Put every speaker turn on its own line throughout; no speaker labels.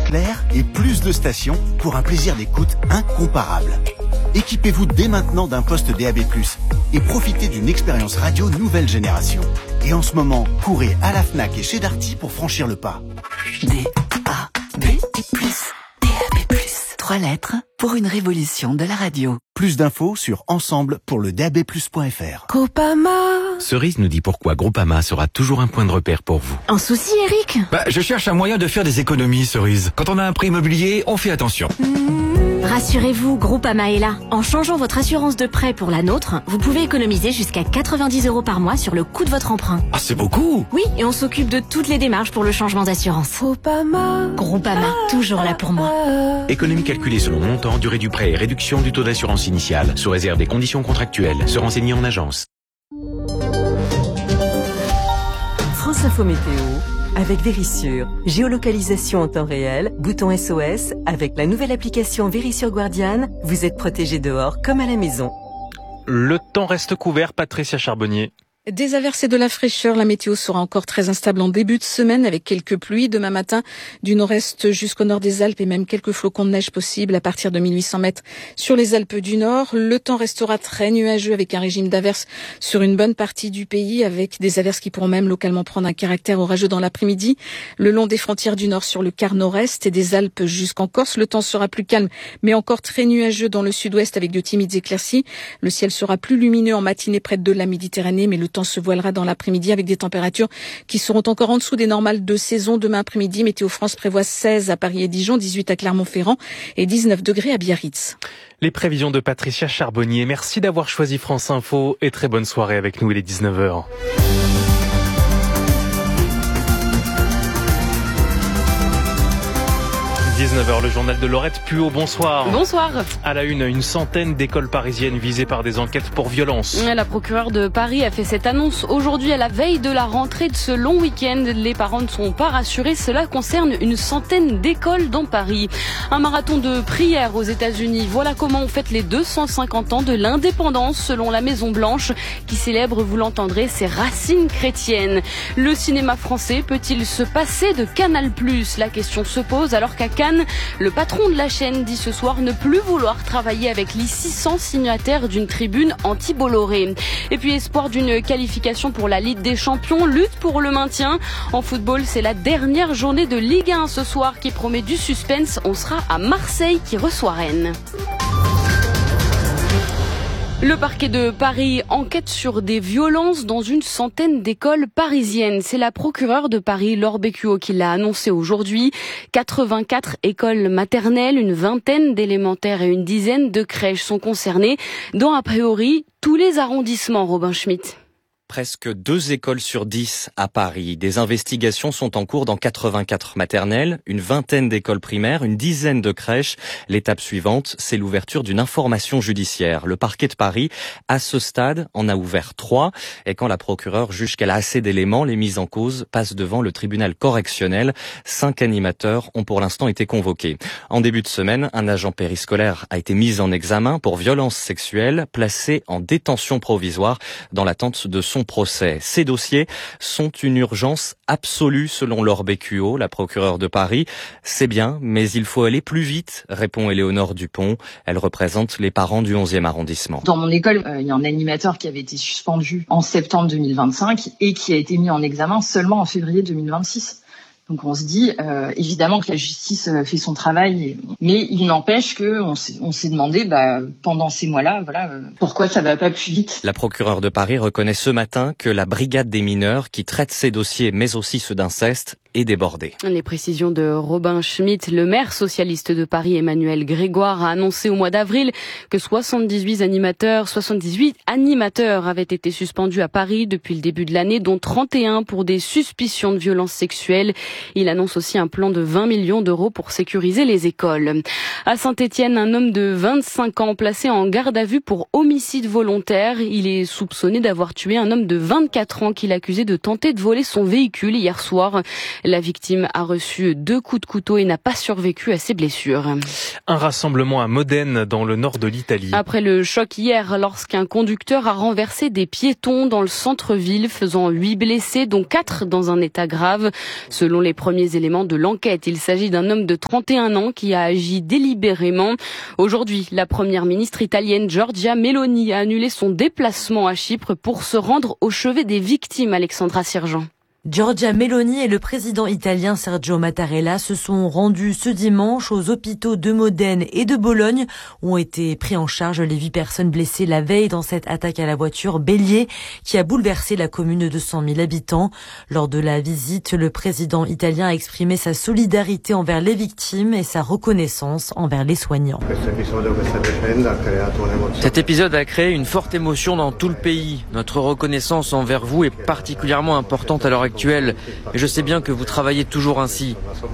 claire et plus de stations pour un plaisir d'écoute incomparable. Équipez-vous dès maintenant d'un poste DAB+, et profitez d'une expérience radio nouvelle génération. Et en ce moment, courez à la Fnac et chez Darty pour franchir le pas.
DAB+. 3 lettres pour une révolution de la radio.
Plus d'infos sur ensemble pour le dabplus.fr.
Groupama.
Cerise nous dit pourquoi Groupama sera toujours un point de repère pour vous.
Un souci, Eric?
Je cherche un moyen de faire des économies, Cerise. Quand on a un prêt immobilier, on fait attention.
Rassurez-vous, Groupama est là. En changeant votre assurance de prêt pour la nôtre, vous pouvez économiser jusqu'à 90 € par mois sur le coût de votre emprunt.
Ah, c'est beaucoup!
Oui, et on s'occupe de toutes les démarches pour le changement d'assurance. Groupama, toujours là pour moi.
Économie calculée selon montant, durée du prêt et réduction du taux d'assurance initiale, sous réserve des conditions contractuelles. Se renseigner en agence.
France Info Météo avec Vérissure. Géolocalisation en temps réel, bouton SOS. Avec la nouvelle application Vérissure Guardian, vous êtes protégé dehors comme à la maison.
Le temps reste couvert, Patricia Charbonnier.
Des averses et de la fraîcheur, la météo sera encore très instable en début de semaine avec quelques pluies. Demain matin, du nord-est jusqu'au nord des Alpes et même quelques flocons de neige possibles à partir de 1800 mètres sur les Alpes du Nord. Le temps restera très nuageux avec un régime d'averses sur une bonne partie du pays, avec des averses qui pourront même localement prendre un caractère orageux dans l'après-midi. Le long des frontières du Nord sur le quart nord-est et des Alpes jusqu'en Corse, le temps sera plus calme mais encore très nuageux dans le sud-ouest avec de timides éclaircies. Le ciel sera plus lumineux en matinée près de la Méditerranée, mais le temps se voilera dans l'après-midi avec des températures qui seront encore en dessous des normales de saison. Demain après-midi, Météo France prévoit 16 à Paris et Dijon, 18 à Clermont-Ferrand et 19 degrés à Biarritz.
Les prévisions de Patricia Charbonnier. Merci d'avoir choisi France Info et très bonne soirée avec nous. Il est 19h. 19h, le journal de Laurette Puot. Bonsoir.
Bonsoir.
À la une centaine d'écoles parisiennes visées par des enquêtes pour violence.
La procureure de Paris a fait cette annonce aujourd'hui à la veille de la rentrée de ce long week-end. Les parents ne sont pas rassurés. Cela concerne une centaine d'écoles dans Paris. Un marathon de prière aux États-Unis. Voilà comment on fête les 250 ans de l'indépendance selon la Maison Blanche qui célèbre, vous l'entendrez, ses racines chrétiennes. Le cinéma français peut-il se passer de Canal+? La question se pose alors qu'à Cannes, le patron de la chaîne dit ce soir ne plus vouloir travailler avec les 600 signataires d'une tribune anti-Bolloré. Et puis espoir d'une qualification pour la Ligue des Champions, lutte pour le maintien. En football, c'est la dernière journée de Ligue 1 ce soir qui promet du suspense. On sera à Marseille qui reçoit Rennes. Le parquet de Paris enquête sur des violences dans une centaine d'écoles parisiennes. C'est la procureure de Paris, Laure Bécuot, qui l'a annoncé aujourd'hui. 84 écoles maternelles, une vingtaine d'élémentaires et une dizaine de crèches sont concernées, dont a priori tous les arrondissements, Robin Schmitt.
Presque 2 écoles sur 10 à Paris. Des investigations sont en cours dans 84 maternelles, une vingtaine d'écoles primaires, une dizaine de crèches. L'étape suivante, c'est l'ouverture d'une information judiciaire. Le parquet de Paris, à ce stade, en a ouvert 3. Et quand la procureure juge qu'elle a assez d'éléments, les mises en cause passent devant le tribunal correctionnel. 5 animateurs ont pour l'instant été convoqués. En début de semaine, un agent périscolaire a été mis en examen pour violence sexuelle, placé en détention provisoire dans l'attente de son procès. Ces dossiers sont une urgence absolue selon Laure Bécuot, la procureure de Paris. C'est bien, mais il faut aller plus vite, répond Éléonore Dupont. Elle représente les parents du 11e arrondissement.
Dans mon école, il y a un animateur qui avait été suspendu en septembre 2025 et qui a été mis en examen seulement en février 2026. Donc on se dit évidemment que la justice fait son travail, mais il n'empêche que on s'est demandé pendant ces mois-là, pourquoi ça va pas plus vite.
La procureure de Paris reconnaît ce matin que la brigade des mineurs qui traite ces dossiers, mais aussi ceux d'inceste, est débordée.
Les précisions de Robin Schmitt. Le maire socialiste de Paris, Emmanuel Grégoire, a annoncé au mois d'avril que 78 animateurs avaient été suspendus à Paris depuis le début de l'année, dont 31 pour des suspicions de violences sexuelles. Il annonce aussi un plan de 20 millions d'euros pour sécuriser les écoles. À Saint-Étienne, un homme de 25 ans placé en garde à vue pour homicide volontaire. Il est soupçonné d'avoir tué un homme de 24 ans qu'il accusait de tenter de voler son véhicule hier soir. La victime a reçu 2 coups de couteau et n'a pas survécu à ses blessures.
Un rassemblement à Modène dans le nord de l'Italie.
Après le choc hier, lorsqu'un conducteur a renversé des piétons dans le centre-ville, faisant 8 blessés, dont 4 dans un état grave. Selon les premiers éléments de l'enquête, il s'agit d'un homme de 31 ans qui a agi délibérément. Aujourd'hui, la première ministre italienne Giorgia Meloni a annulé son déplacement à Chypre pour se rendre au chevet des victimes. Alexandra Sirjean.
Giorgia Meloni et le président italien Sergio Mattarella se sont rendus ce dimanche aux hôpitaux de Modène et de Bologne où ont été pris en charge les 8 personnes blessées la veille dans cette attaque à la voiture bélier qui a bouleversé la commune de 100 000 habitants. Lors de la visite, le président italien a exprimé sa solidarité envers les victimes et sa reconnaissance envers les soignants.
Cet épisode a créé une forte émotion dans tout le pays. Notre reconnaissance envers vous est particulièrement importante à l'heure actuelle. Et je sais bien que vous travaillez toujours ainsi.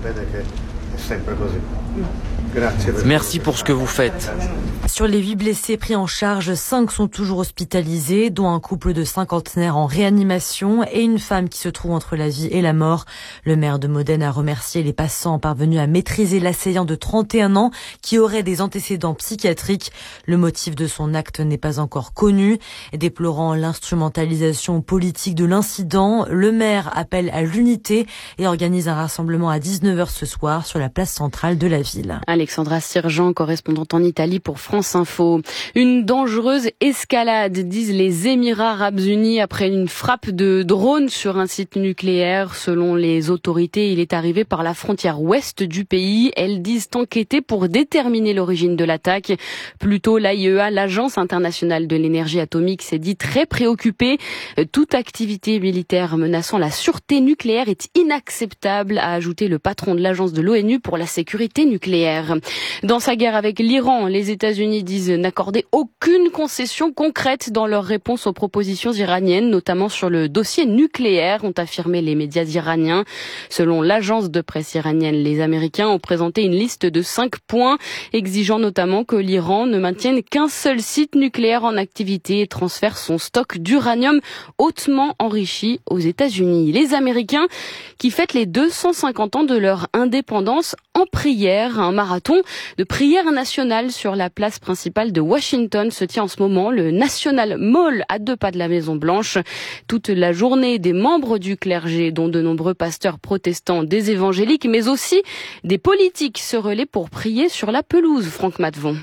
Merci pour ce que vous faites.
Sur les 8 blessés pris en charge, 5 sont toujours hospitalisés, dont un couple de cinquantenaires en réanimation et une femme qui se trouve entre la vie et la mort. Le maire de Modène a remercié les passants parvenus à maîtriser l'assaillant de 31 ans qui aurait des antécédents psychiatriques. Le motif de son acte n'est pas encore connu. Déplorant l'instrumentalisation politique de l'incident, le maire appelle à l'unité et organise un rassemblement à 19h ce soir sur la place centrale de la ville.
Alexandra Sirjean, correspondante en Italie pour France Info. Une dangereuse escalade, disent les Émirats Arabes Unis, après une frappe de drone sur un site nucléaire. Selon les autorités, il est arrivé par la frontière ouest du pays. Elles disent enquêter pour déterminer l'origine de l'attaque. Plus tôt, l'AIEA, l'Agence internationale de l'énergie atomique, s'est dit très préoccupée. Toute activité militaire menaçant la sûreté nucléaire est inacceptable, a ajouté le patron de l'agence de l'ONU pour la sécurité nucléaire. Dans sa guerre avec l'Iran, les États-Unis disent n'accorder aucune concession concrète dans leur réponse aux propositions iraniennes, notamment sur le dossier nucléaire, ont affirmé les médias iraniens. Selon l'agence de presse iranienne, les Américains ont présenté une liste de 5 points, exigeant notamment que l'Iran ne maintienne qu'un seul site nucléaire en activité et transfère son stock d'uranium hautement enrichi aux États-Unis. Les Américains qui fêtent les 250 ans de leur indépendance en prière. Un marathon de prière nationale sur la place principale de Washington se tient en ce moment, le National Mall, à 2 pas de la Maison Blanche. Toute la journée, des membres du clergé, dont de nombreux pasteurs protestants, des évangéliques, mais aussi des politiques, se relaient pour prier sur la pelouse. Franck Matvon.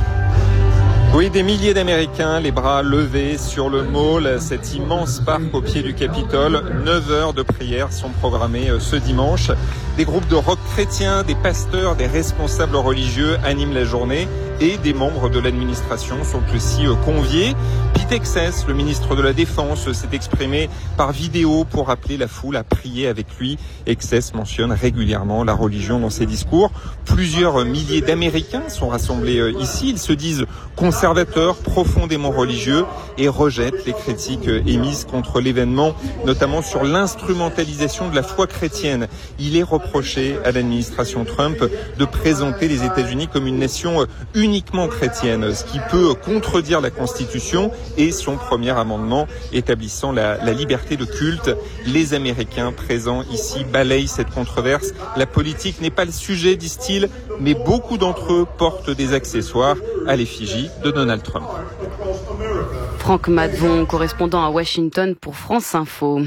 Oui, des milliers d'Américains, les bras levés sur le Mall, cet immense parc au pied du Capitole. 9 heures de prière sont programmées ce dimanche. Des groupes de rock chrétiens, des pasteurs, des responsables religieux animent la journée et des membres de l'administration sont aussi conviés. Pete Hexes, le ministre de la Défense, s'est exprimé par vidéo pour appeler la foule à prier avec lui. Hexes mentionne régulièrement la religion dans ses discours. Plusieurs milliers d'Américains sont rassemblés ici. Ils se disent conservateurs, profondément religieux et rejettent les critiques émises contre l'événement, notamment sur l'instrumentalisation de la foi chrétienne. Il est reproché à l'administration Trump de présenter les États-Unis comme une nation uniquement chrétienne, ce qui peut contredire la Constitution et son premier amendement établissant la liberté de culte. Les Américains présents ici balayent cette controverse. La politique n'est pas le sujet, disent-ils, mais beaucoup d'entre eux portent des accessoires à l'effigie de Donald Trump.
Franck Matvon, correspondant à Washington pour France Info.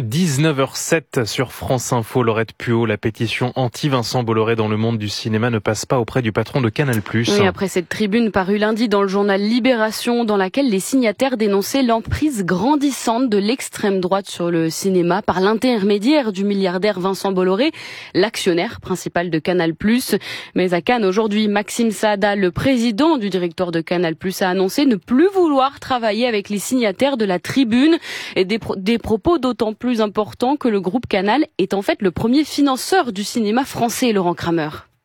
19h07 sur France Info, Laurette Puot, la pétition anti-Vincent Bolloré dans le monde du cinéma ne passe pas auprès du patron de Canal+.
Oui, après cette tribune parue lundi dans le journal Libération, dans laquelle les signataires dénonçaient l'emprise grandissante de l'extrême droite sur le cinéma par l'intermédiaire du milliardaire Vincent Bolloré, l'actionnaire principal de Canal+. Mais à Cannes aujourd'hui, Maxime Saada, le président du directoire de Canal+, a annoncé ne plus vouloir travailler avec les signataires de la tribune, et des propos d'autant plus important que le groupe Canal est en fait le premier financeur du cinéma français, Laurent Kramer.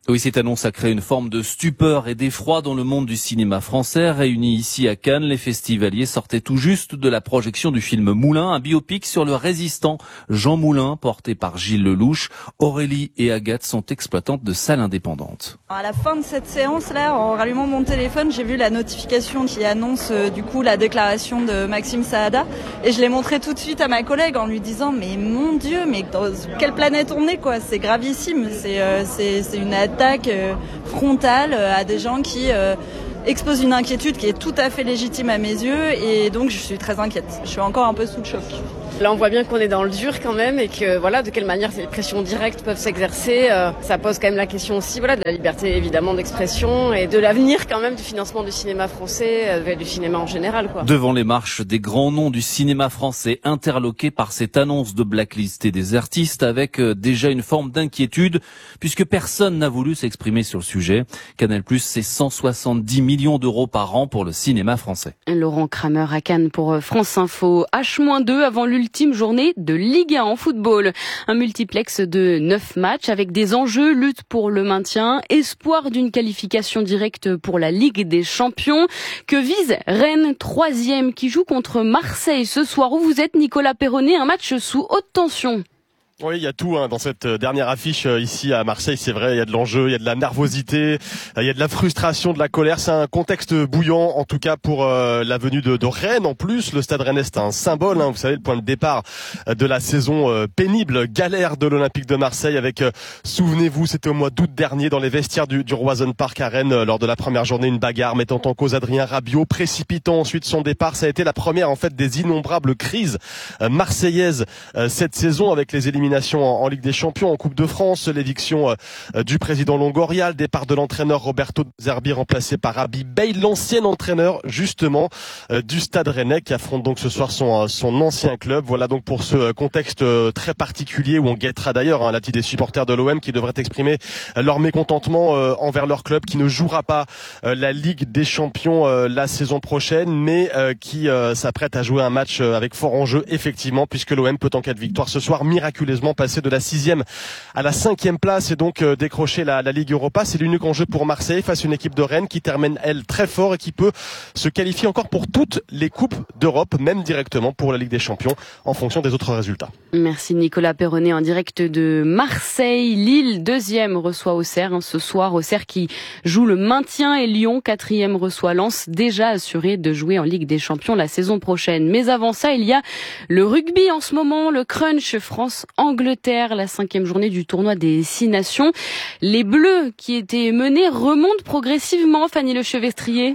Oui, cette annonce a créé une forme de stupeur et d'effroi dans le monde du cinéma français. Réunis ici à Cannes, les festivaliers sortaient tout juste de la projection du film Moulin, un biopic sur le résistant Jean Moulin, porté par Gilles Lelouch. Aurélie et Agathe sont exploitantes de salles indépendantes.
À la fin de cette séance-là, en rallumant mon téléphone, j'ai vu la notification qui annonce du coup la déclaration de Maxime Saada, et je l'ai montré tout de suite à ma collègue en lui disant mais mon Dieu, mais dans quelle planète on est quoi, c'est gravissime, c'est une attaque frontale à des gens qui exposent une inquiétude qui est tout à fait légitime à mes yeux, et donc je suis très inquiète. Je suis encore un peu sous le choc.
Là, on voit bien qu'on est dans le dur quand même et que voilà, de quelle manière ces pressions directes peuvent s'exercer. Ça pose quand même la question aussi, voilà, de la liberté évidemment d'expression et de l'avenir quand même du financement du cinéma français, du cinéma en général, quoi.
Devant les marches, des grands noms du cinéma français interloqués par cette annonce de blacklist et des artistes, avec déjà une forme d'inquiétude puisque personne n'a voulu s'exprimer sur le sujet. Canal+, c'est 170 millions d'euros par an pour le cinéma français.
Laurent Kramer à Cannes pour France Info. H-2 avant l'ultime journée de Ligue 1 en football. Un multiplex de 9 matchs avec des enjeux, lutte pour le maintien, espoir d'une qualification directe pour la Ligue des Champions, que vise Rennes, 3e, qui joue contre Marseille ce soir. Où vous êtes, Nicolas Perronnet, un match sous haute tension.
Oui, il y a tout dans cette dernière affiche ici à Marseille, c'est vrai, il y a de l'enjeu, il y a de la nervosité, il y a de la frustration, de la colère, c'est un contexte bouillant en tout cas pour la venue de Rennes. En plus, le Stade Rennais c'est un symbole, vous savez, le point de départ de la saison pénible, galère de l'Olympique de Marseille avec, souvenez-vous, c'était au mois d'août dernier dans les vestiaires du Roison Park à Rennes, lors de la première journée, une bagarre mettant en cause Adrien Rabiot, précipitant ensuite son départ. Ça a été la première en fait des innombrables crises marseillaises cette saison, avec les éliminations en Ligue des Champions, en Coupe de France, l'éviction du président Longoria, le départ de l'entraîneur Roberto De Zerbi remplacé par Habib Bey, l'ancien entraîneur justement du Stade Rennais, qui affronte donc ce soir son ancien club. Voilà donc pour ce contexte très particulier où on guettera d'ailleurs l'avis des supporters de l'OM qui devraient exprimer leur mécontentement envers leur club qui ne jouera pas la Ligue des Champions la saison prochaine, mais qui s'apprête à jouer un match avec fort enjeu effectivement, puisque l'OM peut en cas de victoire ce soir miraculeusement passer de la 6e à la 5e place et donc décrocher la Ligue Europa. C'est l'unique enjeu pour Marseille face à une équipe de Rennes qui termine elle très fort et qui peut se qualifier encore pour toutes les coupes d'Europe, même directement pour la Ligue des Champions en fonction des autres résultats.
Merci Nicolas Perronnet en direct de Marseille. Lille 2e reçoit Auxerre ce soir. Auxerre qui joue le maintien et Lyon 4e reçoit Lens, déjà assuré de jouer en Ligue des Champions la saison prochaine. Mais avant ça, il y a le rugby en ce moment, le crunch France-Angleterre, la 5e journée du tournoi des 6 nations. Les Bleus qui étaient menés remontent progressivement, Fanny Lechevestrier.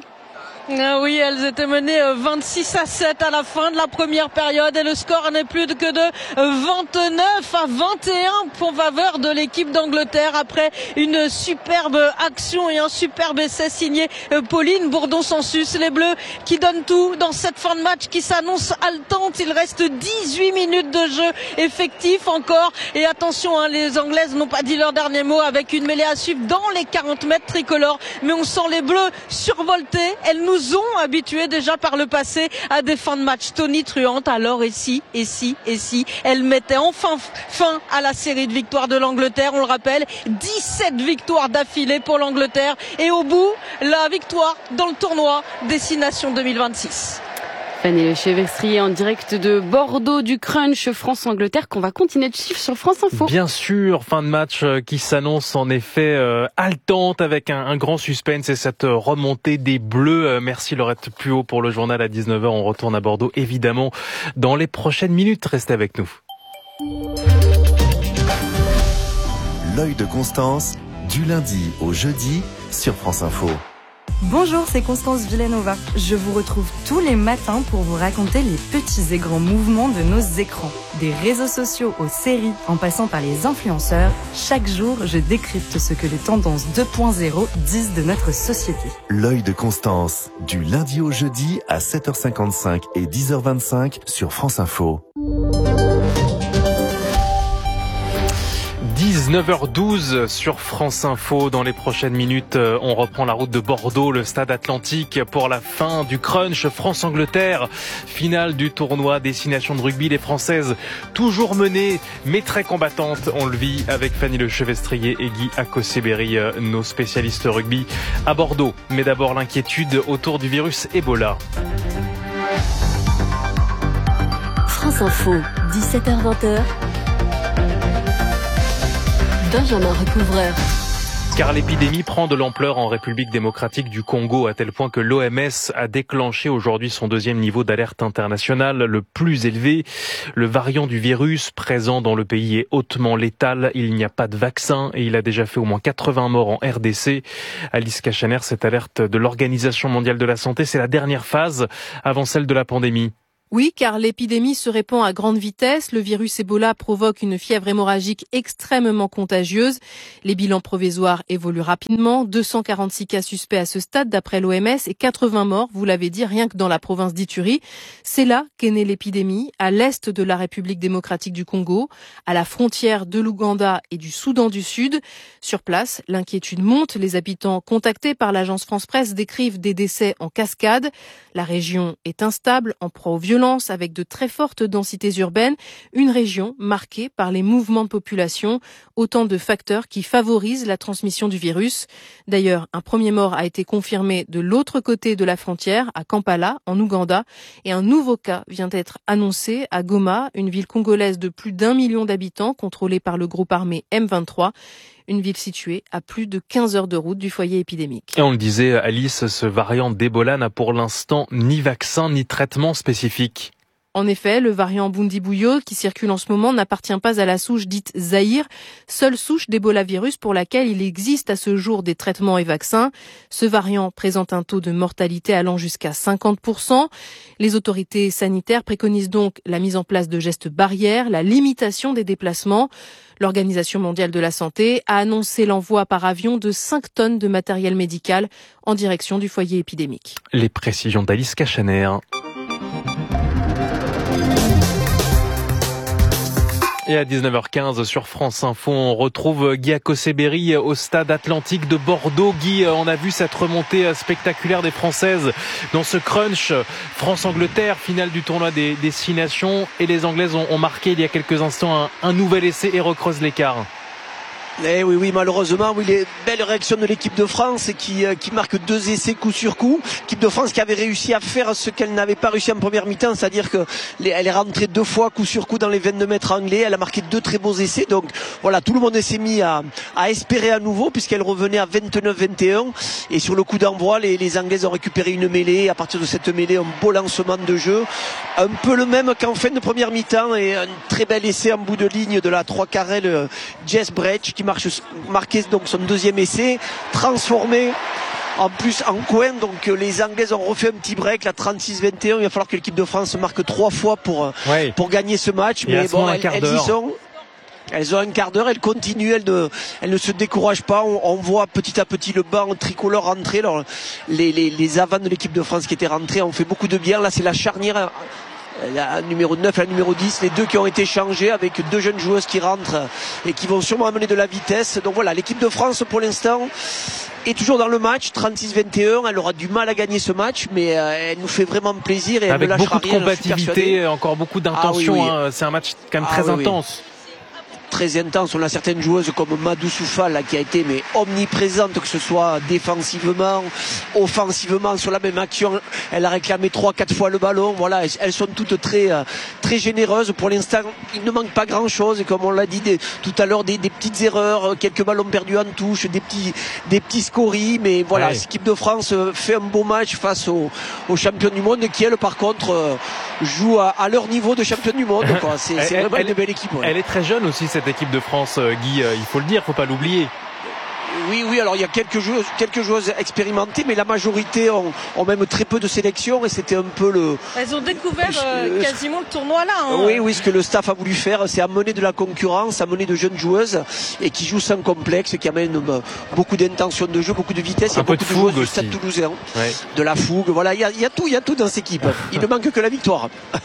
Oui, elles étaient menées 26-7 à la fin de la première période et le score n'est plus que de 29-21 en faveur de l'équipe d'Angleterre après une superbe action et un superbe essai signé Pauline Bourdon-Sansus. Les Bleus qui donnent tout dans cette fin de match qui s'annonce haletante. Il reste 18 minutes de jeu effectif encore et attention, les Anglaises n'ont pas dit leur dernier mot avec une mêlée à suivre dans les 40 mètres tricolores, mais on sent les Bleus survoltés. Elles nous ont habitués déjà par le passé à des fins de match tonitruantes. Alors et si elle mettait enfin fin à la série de victoires de l'Angleterre. On le rappelle, 17 victoires d'affilée pour l'Angleterre et au bout, la victoire dans le tournoi des 6 nations 2026.
Fanny Lechevestrier en direct de Bordeaux du crunch France-Angleterre qu'on va continuer de suivre sur France Info.
Bien sûr, fin de match qui s'annonce en effet haletante avec un grand suspense et cette remontée des Bleus. Merci Laurette Puot pour le journal à 19h. On retourne à Bordeaux évidemment dans les prochaines minutes. Restez avec nous.
L'œil de Constance, du lundi au jeudi sur France Info.
Bonjour, c'est Constance Villanova. Je vous retrouve tous les matins pour vous raconter les petits et grands mouvements de nos écrans. Des réseaux sociaux aux séries, en passant par les influenceurs, chaque jour, je décrypte ce que les tendances 2.0 disent de notre société.
L'œil de Constance, du lundi au jeudi à 7h55 et 10h25 sur France Info.
19h12 sur France Info. Dans les prochaines minutes, on reprend la route de Bordeaux, le stade Atlantique, pour la fin du crunch France-Angleterre. Finale du tournoi Destination de rugby. Les Françaises toujours menées, mais très combattantes. On le vit avec Fanny Lechevestrier et Guy Akoseberi, nos spécialistes rugby à Bordeaux. Mais d'abord l'inquiétude autour du virus Ebola.
France Info, 17h-20h. Benjamin Recouvreur.
Car l'épidémie prend de l'ampleur en République démocratique du Congo, à tel point que l'OMS a déclenché aujourd'hui son deuxième niveau d'alerte internationale, le plus élevé. Le variant du virus présent dans le pays est hautement létal. Il n'y a pas de vaccin et il a déjà fait au moins 80 morts en RDC. Alice Kachener, cette alerte de l'Organisation mondiale de la santé, c'est la dernière phase avant celle de la pandémie.
Oui, car l'épidémie se répand à grande vitesse. Le virus Ebola provoque une fièvre hémorragique extrêmement contagieuse. Les bilans provisoires évoluent rapidement. 246 cas suspects à ce stade d'après l'OMS et 80 morts, vous l'avez dit, rien que dans la province d'Ituri. C'est là qu'est née l'épidémie, à l'est de la République démocratique du Congo, à la frontière de l'Ouganda et du Soudan du Sud. Sur place, l'inquiétude monte. Les habitants contactés par l'agence France-Presse décrivent des décès en cascade. La région est instable, en proie aux violences, avec de très fortes densités urbaines, une région marquée par les mouvements de population, autant de facteurs qui favorisent la transmission du virus. D'ailleurs, un premier mort a été confirmé de l'autre côté de la frontière, à Kampala, en Ouganda, et un nouveau cas vient d'être annoncé à Goma, une ville congolaise de plus d'1 million d'habitants, contrôlée par le groupe armé M23. Une ville située à plus de 15 heures de route du foyer épidémique.
Et on le disait, Alice, ce variant d'Ebola n'a pour l'instant ni vaccin ni traitement spécifique.
En effet, le variant Bundibugyo qui circule en ce moment n'appartient pas à la souche dite Zaïre, seule souche d'Ebola virus pour laquelle il existe à ce jour des traitements et vaccins. Ce variant présente un taux de mortalité allant jusqu'à 50%. Les autorités sanitaires préconisent donc la mise en place de gestes barrières, la limitation des déplacements. L'Organisation mondiale de la santé a annoncé l'envoi par avion de 5 tonnes de matériel médical en direction du foyer épidémique.
Les précisions d'Alice Kachener. Et à 19h15 sur France Info, on retrouve Guy Akoseberi au stade Atlantique de Bordeaux. Guy, on a vu cette remontée spectaculaire des Françaises dans ce crunch France-Angleterre, finale du tournoi des destinations. Et les Anglaises ont marqué il y a quelques instants un nouvel essai et recreusent l'écart.
Eh oui, malheureusement, les belles réactions de l'équipe de France qui marque 2 essais coup sur coup. L'équipe de France qui avait réussi à faire ce qu'elle n'avait pas réussi en première mi-temps, c'est-à-dire qu'elle est rentrée 2 fois coup sur coup dans les 22 mètres anglais. Elle a marqué 2 très beaux essais. Donc voilà, tout le monde s'est mis à espérer à nouveau puisqu'elle revenait à 29-21. Et sur le coup d'envoi, les Anglaises ont récupéré une mêlée. À partir de cette mêlée, un beau lancement de jeu. Un peu le même qu'en fin de première mi-temps et un très bel essai en bout de ligne de la 3 carrel Jess Brecht qui marquait donc son 2e essai, transformé en plus en coin. Donc les Anglaises ont refait un petit break, la 36-21. Il va falloir que l'équipe de France marque 3 fois pour gagner ce match. Mais bon, elles y sont. Elles ont un quart d'heure, elles continuent, elles ne se découragent pas. On voit petit à petit le banc tricolore rentrer. Alors, les avants de l'équipe de France qui étaient rentrés ont fait beaucoup de bien. Là, c'est la charnière. La numéro 9 et la numéro 10, les deux qui ont été changés avec 2 jeunes joueuses qui rentrent et qui vont sûrement amener de la vitesse. Donc voilà, l'équipe de France pour l'instant est toujours dans le match, 36-21. Elle aura du mal à gagner ce match, mais elle nous fait vraiment plaisir et elle
avec
ne lâchera rien.
Beaucoup de combativité, encore beaucoup d'intention.
Ah, oui.
C'est un match quand même très intense.
Très intense. On a certaines joueuses comme Madou Soufal qui a été omniprésente, que ce soit défensivement, offensivement, sur la même action. Elle a réclamé 3-4 fois le ballon. Voilà, elles sont toutes très généreuses. Pour l'instant, il ne manque pas grand chose. Et comme on l'a dit tout à l'heure, des petites erreurs, quelques ballons perdus en touche, des petits scories. Mais voilà, l'équipe de France fait un beau match face aux champions du monde qui, elles, par contre, jouent à leur niveau de champion du monde. C'est vraiment une belle équipe.
Elle est très jeune aussi, cette équipe de France, Guy, il faut le dire, faut pas l'oublier.
Oui, alors il y a quelques joueuses expérimentées, mais la majorité ont même très peu de sélection et c'était un peu le...
Elles ont découvert quasiment le tournoi là. Hein.
Oui, ce que le staff a voulu faire, c'est amener de la concurrence, amener de jeunes joueuses et qui jouent sans complexe, qui amènent beaucoup d'intention de jeu, beaucoup de vitesse. Il y a beaucoup de joueuses du Stade Toulousain, de la fougue, voilà, il y a tout dans cette équipe. Il ne manque que la victoire.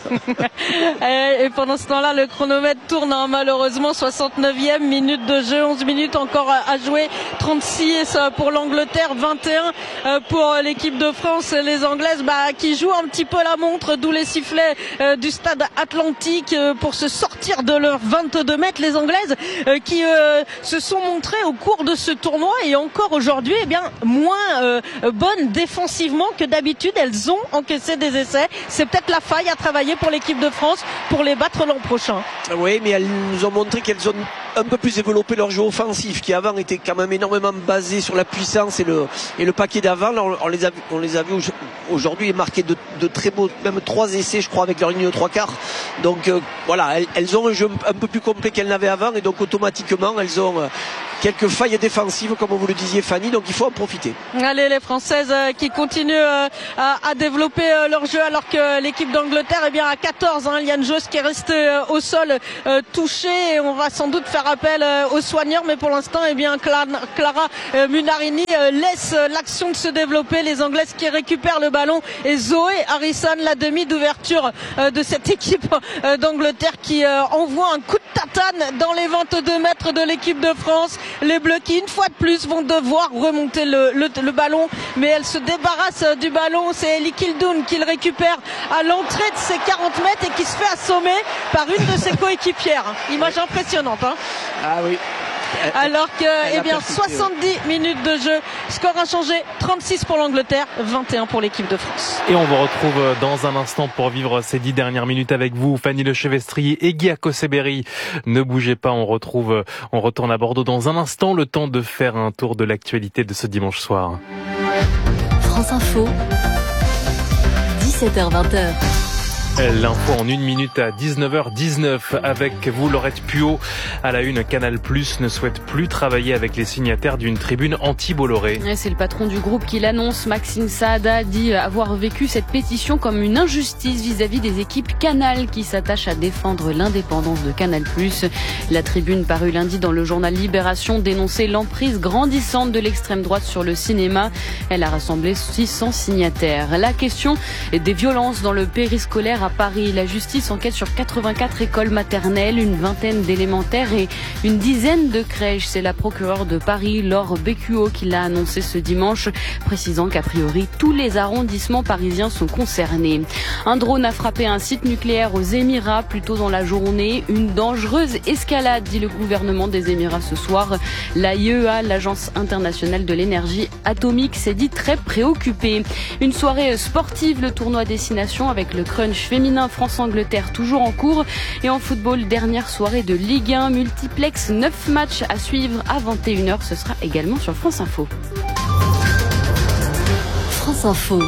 Et pendant ce temps-là, le chronomètre tourne, hein, malheureusement, 69e minute de jeu, 11 minutes encore à jouer, 36 pour l'Angleterre, 21 pour l'équipe de France. Les Anglaises qui jouent un petit peu la montre, d'où les sifflets du stade Atlantique pour se sortir de leurs 22 mètres. Les Anglaises qui se sont montrées au cours de ce tournoi et encore aujourd'hui moins bonnes défensivement que d'habitude. Elles ont encaissé des essais. C'est peut-être la faille à travailler pour l'équipe de France pour les battre l'an prochain. Oui, mais elles nous ont montré qu'elles ont un peu plus développé leur jeu offensif qui avant était quand même énormément basé sur la puissance et le paquet d'avant. On les a vus aujourd'hui marquer de très beaux, même 3 essais je crois avec leur ligne de 3/4. Donc voilà, elles ont un jeu un peu plus complet qu'elles n'avaient avant et donc automatiquement elles ont quelques failles défensives comme vous le disiez Fanny, donc il faut en profiter. Allez, les Françaises qui continuent à développer leur jeu alors que l'équipe d'Angleterre à 14, il y a une joueuse qui est restée au sol touchée et on va sans doute faire appel aux soigneurs, mais pour l'instant Clara Munarini laisse l'action de se développer. Les Anglaises qui récupèrent le ballon et Zoé Harrison, la demi d'ouverture de cette équipe d'Angleterre qui envoie un coup de tatane dans les 22 mètres de l'équipe de France. Les Bleus qui une fois de plus vont devoir remonter le ballon, mais elle se débarrasse du ballon. C'est Ellie Kildoun qui le récupère à l'entrée de ses 40 mètres et qui se fait assommer par une de ses coéquipières. Image impressionnante. Ah oui. Alors que 70 minutes de jeu, score inchangé, 36 pour l'Angleterre, 21 pour l'équipe de France.
Et on vous retrouve dans un instant pour vivre ces 10 dernières minutes avec vous, Fanny Lechevestrier et Guy Akoseberi. Ne bougez pas, on retourne à Bordeaux dans un instant, le temps de faire un tour de l'actualité de ce dimanche soir.
France Info, 17h-20h.
L'info en 1 minute à 19h19 avec vous, Laurette Puot. À la une, Canal+ ne souhaite plus travailler avec les signataires d'une tribune anti-Bolloré.
C'est le patron du groupe qui l'annonce. Maxime Saada dit avoir vécu cette pétition comme une injustice vis-à-vis des équipes Canal qui s'attachent à défendre l'indépendance de Canal+. La tribune parue lundi dans le journal Libération dénonçait l'emprise grandissante de l'extrême droite sur le cinéma. Elle a rassemblé 600 signataires. La question des violences dans le périscolaire à Paris. La justice enquête sur 84 écoles maternelles, une vingtaine d'élémentaires et une dizaine de crèches. C'est la procureure de Paris, Laure Bécuot, qui l'a annoncé ce dimanche, précisant qu'a priori tous les arrondissements parisiens sont concernés. Un drone a frappé un site nucléaire aux Émirats plus tôt dans la journée. Une dangereuse escalade, dit le gouvernement des Émirats ce soir. L'AIEA, l'Agence internationale de l'énergie atomique, s'est dit très préoccupée. Une soirée sportive, le tournoi Destination avec le crunch féminin France-Angleterre toujours en cours. Et en football, dernière soirée de Ligue 1, multiplex, 9 matchs à suivre à 21h. Ce sera également sur France Info.
France Info.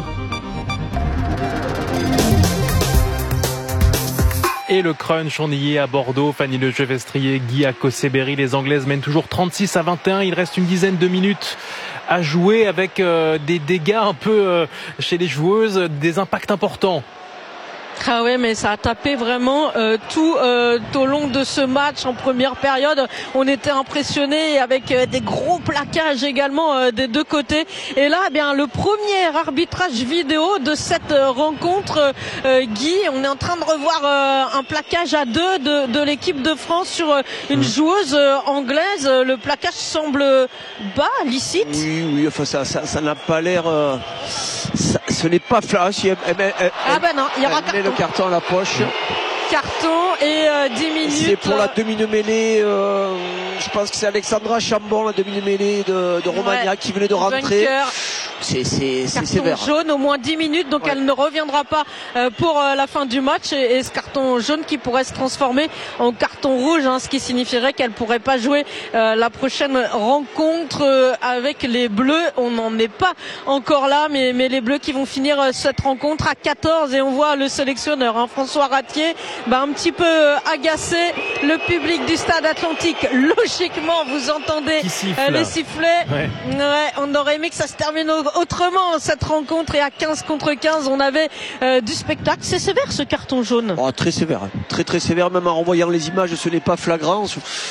Et le crunch, on y est à Bordeaux. Fanny Lechevestrier, Guy Akoseberi. Les Anglaises mènent toujours 36-21. Il reste une dizaine de minutes à jouer avec des dégâts un peu chez les joueuses, des impacts importants.
Ah ouais, mais ça a tapé vraiment tout au long de ce match. En première période, on était impressionnés avec des gros plaquages également des deux côtés. Et là, eh bien, le premier arbitrage vidéo de cette rencontre, Guy, on est en train de revoir un plaquage à 2 de l'équipe de France sur une joueuse anglaise. Le plaquage semble bas, licite. Oui, enfin ça n'a pas l'air... ce n'est pas flash. Non, il y aura le carton à la poche. Carton et 10 minutes. C'est pour la demi-mêlée. Je pense que c'est Alexandra Chambon, la demi-mêlée de Romagna qui venait de rentrer.
c'est sévère.
Carton jaune au moins 10 minutes, donc elle ne reviendra pas pour la fin du match. Et ce carton jaune qui pourrait se transformer en carton rouge, ce qui signifierait qu'elle pourrait pas jouer la prochaine rencontre avec les Bleus. On n'en est pas encore là, mais les Bleus qui vont finir cette rencontre à 14. Et on voit le sélectionneur, François Ratier, un petit peu agacé. Le public du stade Atlantique, logiquement, vous entendez les sifflets. Ouais, on aurait aimé que ça se termine autrement cette rencontre, et à 15 contre 15 on avait du spectacle. C'est sévère ce carton jaune.
Très sévère, très sévère, même en renvoyant les images ce n'est pas flagrant.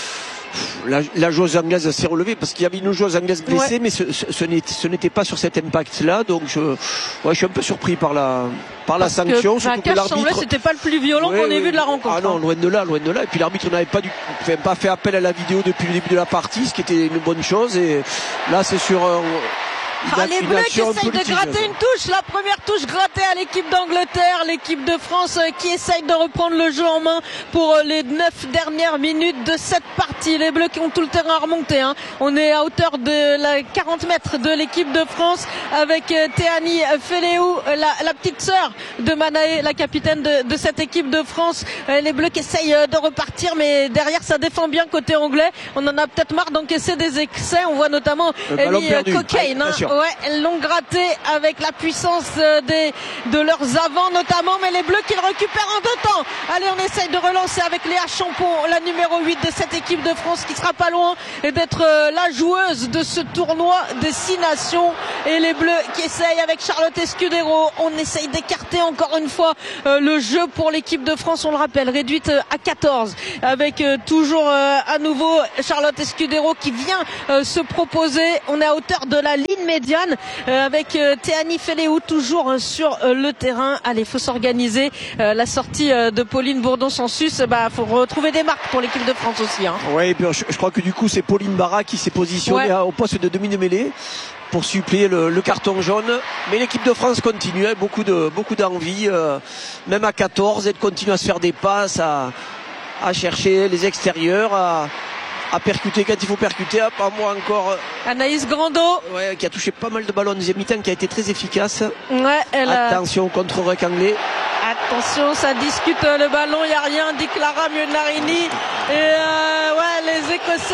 La joueuse anglaise s'est relevée parce qu'il y avait une joueuse anglaise blessée, mais ce n'était pas sur cet impact là, donc je suis un peu surpris par la sanction.
Surtout que l'arbitre,
c'était
pas le plus violent qu'on ait vu de la rencontre.
Ah non, loin de là, et puis l'arbitre n'avait pas fait appel à la vidéo depuis le début de la partie, ce qui était une bonne chose, et là c'est sur
les Bleus qui essayent de gratter une touche, la première touche grattée à l'équipe d'Angleterre, l'équipe de France qui essaye de reprendre le jeu en main pour les 9 dernières minutes de cette partie. Les Bleus qui ont tout le terrain à remonter, On est à hauteur de 40 mètres de l'équipe de France avec Théani Feleou, la petite sœur de Manaé, la capitaine de cette équipe de France. Les Bleus qui essayent de repartir, mais derrière ça défend bien côté anglais. On en a peut-être marre d'encaisser des excès. On voit notamment Ellie Cockaine. Elles l'ont gratté avec la puissance de leurs avants notamment, mais les Bleus qui le récupèrent en 2 temps. Allez, on essaye de relancer avec Léa Champon, la numéro 8 de cette équipe de France, qui sera pas loin d'être la joueuse de ce tournoi des 6 nations. Et les Bleus qui essayent avec Charlotte Escudero. On essaye d'écarter encore une fois le jeu pour l'équipe de France, on le rappelle, réduite à 14, avec toujours à nouveau Charlotte Escudero qui vient se proposer. On est à hauteur de la ligne médiane avec Théani Feleou toujours sur le terrain. Allez, faut s'organiser. La sortie de Pauline Bourdon-Sansus, faut retrouver des marques pour l'équipe de France aussi.
Oui, je crois que du coup c'est Pauline Barra qui s'est positionnée au poste de demi de mêlée pour suppléer le carton jaune. Mais l'équipe de France continue, beaucoup d'envie, même à 14, elle continue à se faire des passes, à chercher les extérieurs, à percuter quand il faut percuter. Pas moi encore.
Anaïs Grando.
Qui a touché pas mal de ballons en deuxième mi-temps, qui a été très efficace.
Attention
au contre-rec anglais.
Attention, ça discute le ballon, il n'y a rien, dit Clara Mionarini. Et les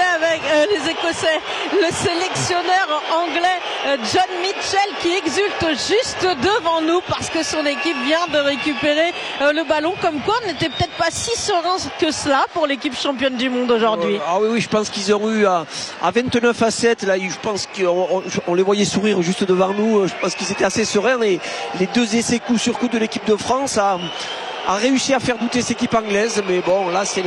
Écossais, le sélectionneur anglais John Mitchell qui exulte juste devant nous parce que son équipe vient de récupérer le ballon. Comme quoi, on n'était peut-être pas si serein que cela pour l'équipe championne du monde aujourd'hui.
Oui, je pense qu'ils ont eu à 29-7, là, je pense qu'on les voyait sourire juste devant nous. Je pense qu'ils étaient assez sereins, et les 2 essais coup sur coup de l'équipe de France a réussi à faire douter cette équipe anglaise. Mais bon, là c'est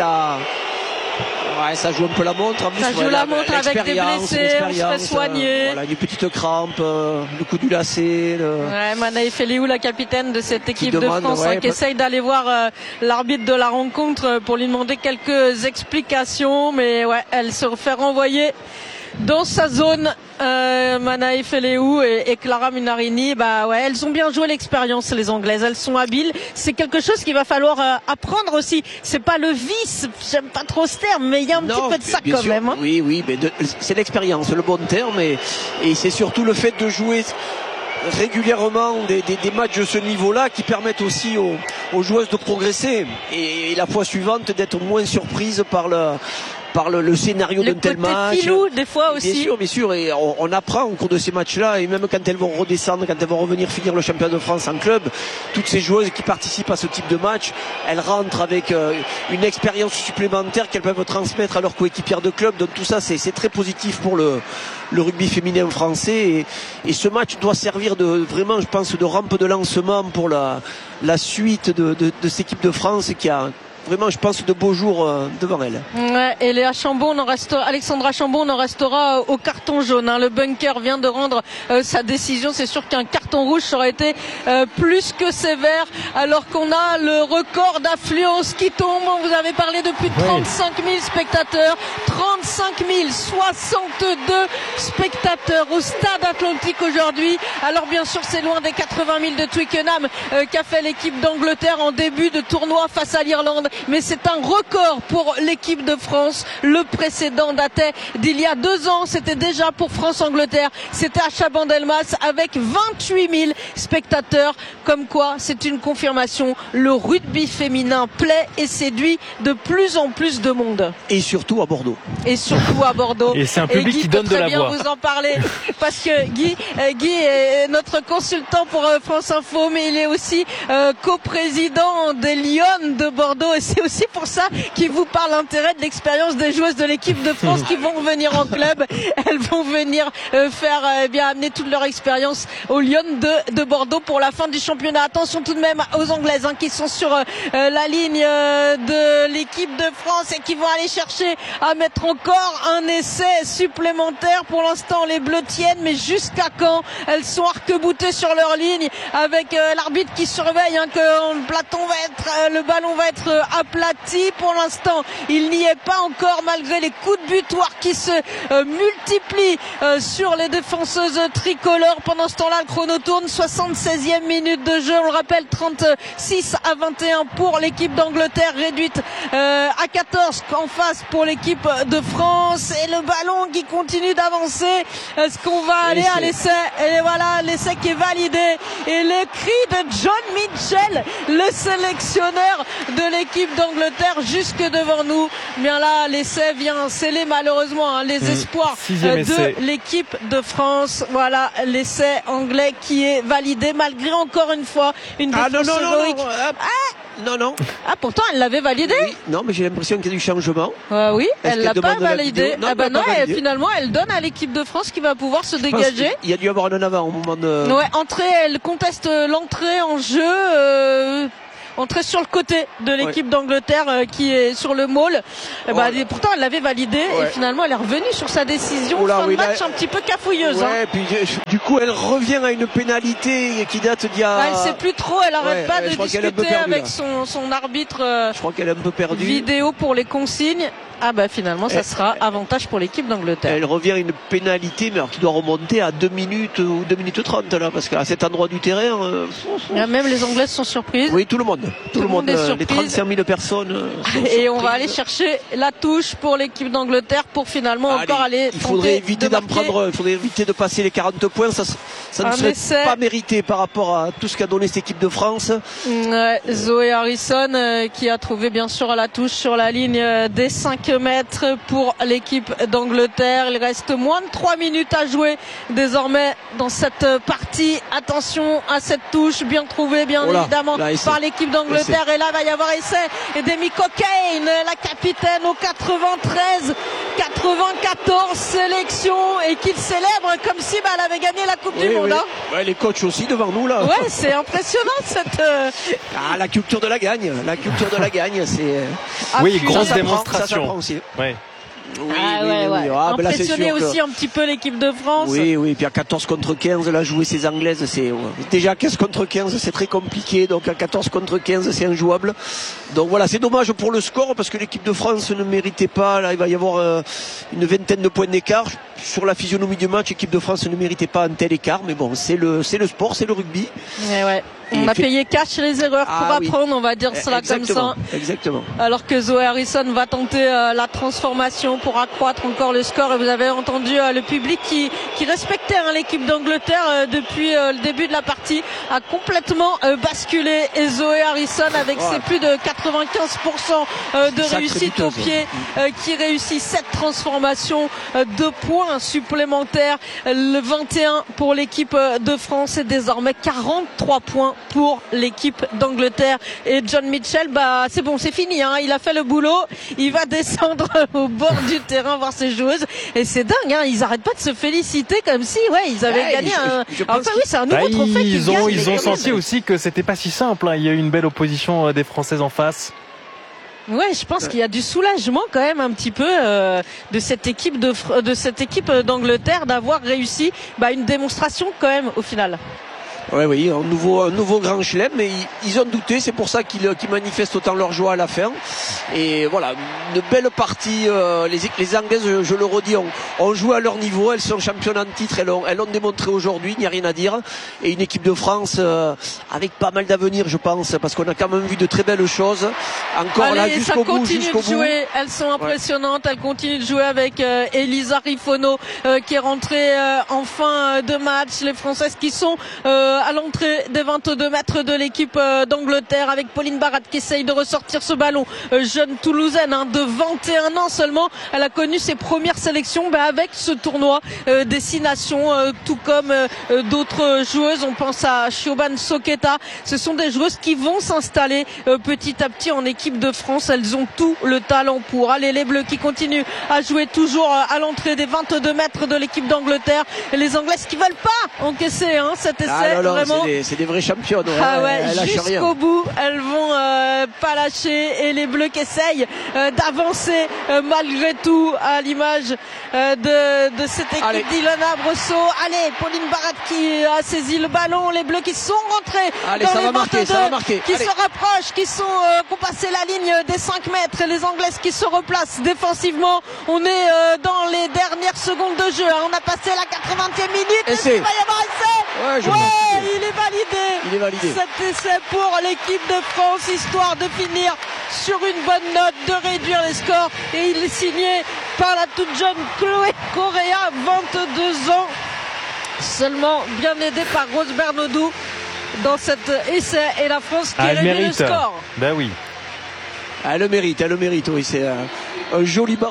ça joue un peu la montre. En plus,
ça joue la montre avec des blessés, on se fait soigner.
Une petite crampe, le coup du lacet.
Manaé Feleou, la capitaine de cette équipe de France, qui essaye d'aller voir l'arbitre de la rencontre pour lui demander quelques explications. Mais elle se fait renvoyer dans sa zone. Manaé Feleou et Clara Mionarini, elles ont bien joué l'expérience, les Anglaises, elles sont habiles. C'est quelque chose qu'il va falloir apprendre aussi. C'est pas le vice, j'aime pas trop ce terme, mais il y a un petit peu de ça quand même.
Oui, mais c'est l'expérience, le bon terme, et c'est surtout le fait de jouer régulièrement des matchs de ce niveau-là qui permettent aussi aux joueuses de progresser, et la fois suivante d'être moins surprises par le scénario d'un tel match.
Filou, des fois aussi.
Bien sûr, et on apprend au cours de ces matchs-là, et même quand elles vont redescendre, quand elles vont revenir finir le championnat de France en club, toutes ces joueuses qui participent à ce type de match, elles rentrent avec une expérience supplémentaire qu'elles peuvent transmettre à leurs coéquipières de club. Donc tout ça, c'est très positif pour le rugby féminin français, et ce match doit servir vraiment, je pense, de rampe de lancement pour la suite de cette équipe de France qui a vraiment, je pense, de beaux jours devant elle.
Et Alexandra Chambon en restera au carton jaune. Le bunker vient de rendre sa décision. C'est sûr qu'un carton rouge aurait été plus que sévère, alors qu'on a le record d'affluence qui tombe. Vous avez parlé de plus de 35 000 spectateurs. 35 25 062 spectateurs au Stade Atlantique aujourd'hui. Alors bien sûr, c'est loin des 80 000 de Twickenham qu'a fait l'équipe d'Angleterre en début de tournoi face à l'Irlande. Mais c'est un record pour l'équipe de France. Le précédent datait d'il y a 2 ans. C'était déjà pour France-Angleterre. C'était à Chabandelmas avec 28 000 spectateurs. Comme quoi, c'est une confirmation. Le rugby féminin plaît et séduit de plus en plus de monde.
Et surtout à Bordeaux.
Et surtout à Bordeaux.
Et c'est un public
Guy
qui donne de la voix.
vous en parler parce que Guy est notre consultant pour France Info, mais il est aussi coprésident des Lions de Bordeaux et c'est aussi pour ça qu'il vous parle l'intérêt de l'expérience des joueuses de l'équipe de France qui vont revenir en club. Elles vont venir faire amener toute leur expérience aux Lions de Bordeaux pour la fin du championnat. Attention tout de même aux Anglaises qui sont sur la ligne de l'équipe de France et qui vont aller chercher à mettre encore un essai supplémentaire. Pour l'instant, les Bleus tiennent, mais jusqu'à quand? Elles sont arc-boutées sur leur ligne avec l'arbitre qui surveille que le ballon va être aplati. Pour l'instant, il n'y est pas encore malgré les coups de butoir qui se multiplient sur les défenseuses tricolores. Pendant ce temps-là, le chrono tourne. 76e minute de jeu. On le rappelle, 36-21 pour l'équipe d'Angleterre, réduite à 14 en face pour l'équipe de France. Et le ballon qui continue d'avancer. Est-ce qu'on va aller à l'essai? Et voilà, l'essai qui est validé. Et le cri de John Mitchell, le sélectionneur de l'équipe d'Angleterre, jusque devant nous. Bien là, l'essai vient sceller malheureusement les espoirs de l'équipe de France. Voilà, l'essai anglais qui est validé malgré encore une fois une défense héroïque.
Non.
Ah, pourtant, elle l'avait validé.
Oui, non, mais j'ai l'impression qu'il y a du changement.
Oui, elle l'a pas validé.
Non,
finalement, elle donne à l'équipe de France qui va pouvoir se dégager.
Il y a dû y avoir un avant au moment de...
Ouais, elle conteste l'entrée en jeu. Entrée sur le côté de l'équipe d'Angleterre qui est sur le maul. Pourtant, elle l'avait validé et finalement, elle est revenue sur sa décision. Fin de match un petit peu cafouilleuse.
Puis du coup, elle revient à une pénalité qui date d'il y a...
Elle sait plus trop, elle arrête pas de discuter avec son arbitre.
Je crois qu'elle est un peu perdue.
Vidéo pour les consignes. Finalement, ça sera avantage pour l'équipe d'Angleterre.
Elle revient à une pénalité, mais alors qui doit remonter à 2 minutes ou 2 minutes 30 là, parce qu'à cet endroit du terrain.
Même les Anglaises sont surprises.
Oui, tout le monde. Tout le monde
est
les 35 000 personnes.
Et on va aller chercher la touche pour l'équipe d'Angleterre pour finalement encore aller.
Il faudrait éviter il faudrait éviter de passer les 40 points. Ça ne serait pas mérité par rapport à tout ce qu'a donné cette équipe de France.
Zoé Harrison qui a trouvé bien sûr la touche sur la ligne des 5 mètres pour l'équipe d'Angleterre. Il reste moins de 3 minutes à jouer désormais dans cette partie. Attention à cette touche bien trouvée évidemment par l'équipe d'Angleterre. Et là va y avoir essai et Demi Cockaine, la capitaine au 94 sélections et qu'il célèbre comme si elle avait gagné la Coupe du Monde.
Les coachs aussi devant nous là.
Ouais, c'est impressionnant cette.
La culture de la gagne. La culture de la gagne, c'est.
Grosse démonstration.
Oui.
Impressionné aussi un petit peu l'équipe de France.
Oui, puis à 14 contre 15, là, jouer ces Anglaises, c'est déjà à 15 contre 15, c'est très compliqué, donc à 14 contre 15, c'est injouable. Donc voilà, c'est dommage pour le score, parce que l'équipe de France ne méritait pas, là, il va y avoir une vingtaine de points d'écart. Sur la physionomie du match, l'équipe de France ne méritait pas un tel écart, mais bon, c'est le sport, c'est le rugby.
On a payé cash les erreurs pour apprendre, on va dire cela comme ça.
Exactement.
Alors que Zoé Harrison va tenter la transformation pour accroître encore le score. Et vous avez entendu le public qui respectait l'équipe d'Angleterre depuis le début de la partie a complètement basculé. Et Zoé Harrison avec ses plus de 95% de réussite au pied qui réussit cette transformation. 2 points supplémentaires. Le 21 pour l'équipe de France et désormais 43 points pour l'équipe d'Angleterre. Et John Mitchell, c'est bon, c'est fini, il a fait le boulot, il va descendre au bord du terrain voir ses joueuses et c'est dingue, ils arrêtent pas de se féliciter comme si ils avaient gagné c'est un nouveau trophée qu'ils gagnent.
Ils ont senti aussi que c'était pas si simple, il y a eu une belle opposition des Françaises en face.
Ouais, je pense qu'il y a du soulagement quand même un petit peu de cette équipe d'Angleterre d'avoir réussi une démonstration quand même au final.
Oui, un nouveau grand chelem, mais ils ont douté, c'est pour ça qu'ils manifestent autant leur joie à la fin. Et voilà, une belle partie. Les Anglaises, je le redis, ont joué à leur niveau, elles sont championnes en titre, elles l'ont démontré aujourd'hui, il n'y a rien à dire. Et une équipe de France avec pas mal d'avenir, je pense, parce qu'on a quand même vu de très belles choses. Encore là, jusqu'au bout.
Elles sont impressionnantes, elles continuent de jouer avec Elisa Rifono qui est rentrée en fin de match. Les Françaises qui sont à l'entrée des 22 mètres de l'équipe d'Angleterre, avec Pauline Barat qui essaye de ressortir ce ballon. Jeune Toulousaine de 21 ans seulement, elle a connu ses premières sélections avec ce tournoi des 6 nations, tout comme d'autres joueuses. On pense à Siobhan Soketa. Ce sont des joueuses qui vont s'installer petit à petit en équipe de France. Elles ont tout le talent pour. Allez, les Bleus qui continuent à jouer toujours à l'entrée des 22 mètres de l'équipe d'Angleterre. Et les Anglaises qui veulent pas encaisser cet essai. Vraiment.
C'est des vraies championnes.
Jusqu'au bout, elles vont pas lâcher. Et les Bleus qui essayent d'avancer malgré tout, à l'image de cette équipe d'Ilana Bresso. Allez, Pauline Barat qui a saisi le ballon. Les Bleus qui sont rentrés dans les 22, qui se rapprochent, qui ont passé la ligne des 5 mètres. Et les Anglaises qui se replacent défensivement. On est dans les dernières secondes de jeu. On a passé la 80e minute. Est-ce qu'il va y avoir essai? Il est validé. Cet essai pour l'équipe de France, histoire de finir sur une bonne note, de réduire les scores. Et il est signé par la toute jeune Chloé Correa, 22 ans seulement, bien aidée par Rose Bernodou dans cet essai. Et la France qui réduit le score.
Ben oui.
Elle le mérite, oui. C'est un joli ballon.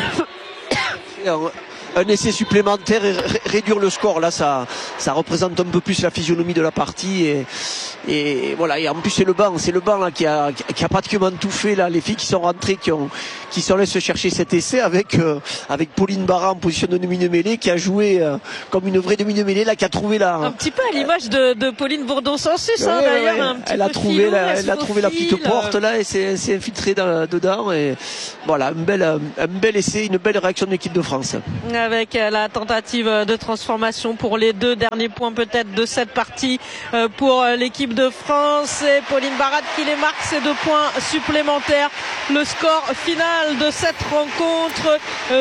Un essai supplémentaire et réduire le score. Là, ça représente un peu plus la physionomie de la partie et voilà. Et en plus, c'est le banc là qui a pratiquement tout fait là. Les filles qui sont rentrées, qui sont allées se chercher cet essai avec Pauline Barat en position de demi-mêlée, qui a joué comme une vraie demi-mêlée là, qui a trouvé
un petit peu à l'image de Pauline Bourdon-Sansus d'ailleurs.
Elle a trouvé la petite porte là et s'est infiltrée dedans et voilà, un bel essai, une belle réaction de l'équipe de France.
Avec la tentative de transformation pour les 2 derniers points peut-être de cette partie pour l'équipe de France, et Pauline Barat qui les marque, ces 2 points supplémentaires. Le score final de cette rencontre,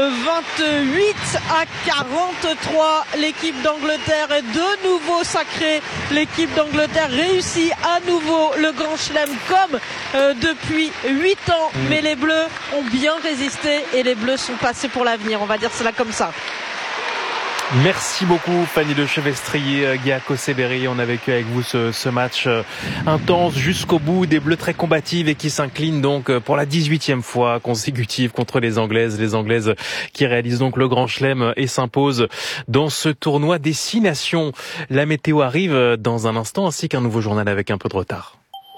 28-43. L'équipe d'Angleterre est de nouveau sacrée. L'équipe d'Angleterre réussit à nouveau le Grand Chelem comme depuis 8 ans. Mais les Bleus ont bien résisté et les Bleus sont passés pour l'avenir. On va dire cela comme ça.
Merci beaucoup Fanny Le Chevestrier, Guy Cossé-Berry. On a vécu avec vous ce match intense jusqu'au bout, des Bleus très combatives et qui s'inclinent donc pour la 18e fois consécutive contre les Anglaises. Les Anglaises qui réalisent donc le Grand Chelem et s'imposent dans ce tournoi des 6 nations. La météo arrive dans un instant, ainsi qu'un nouveau journal avec un peu de retard.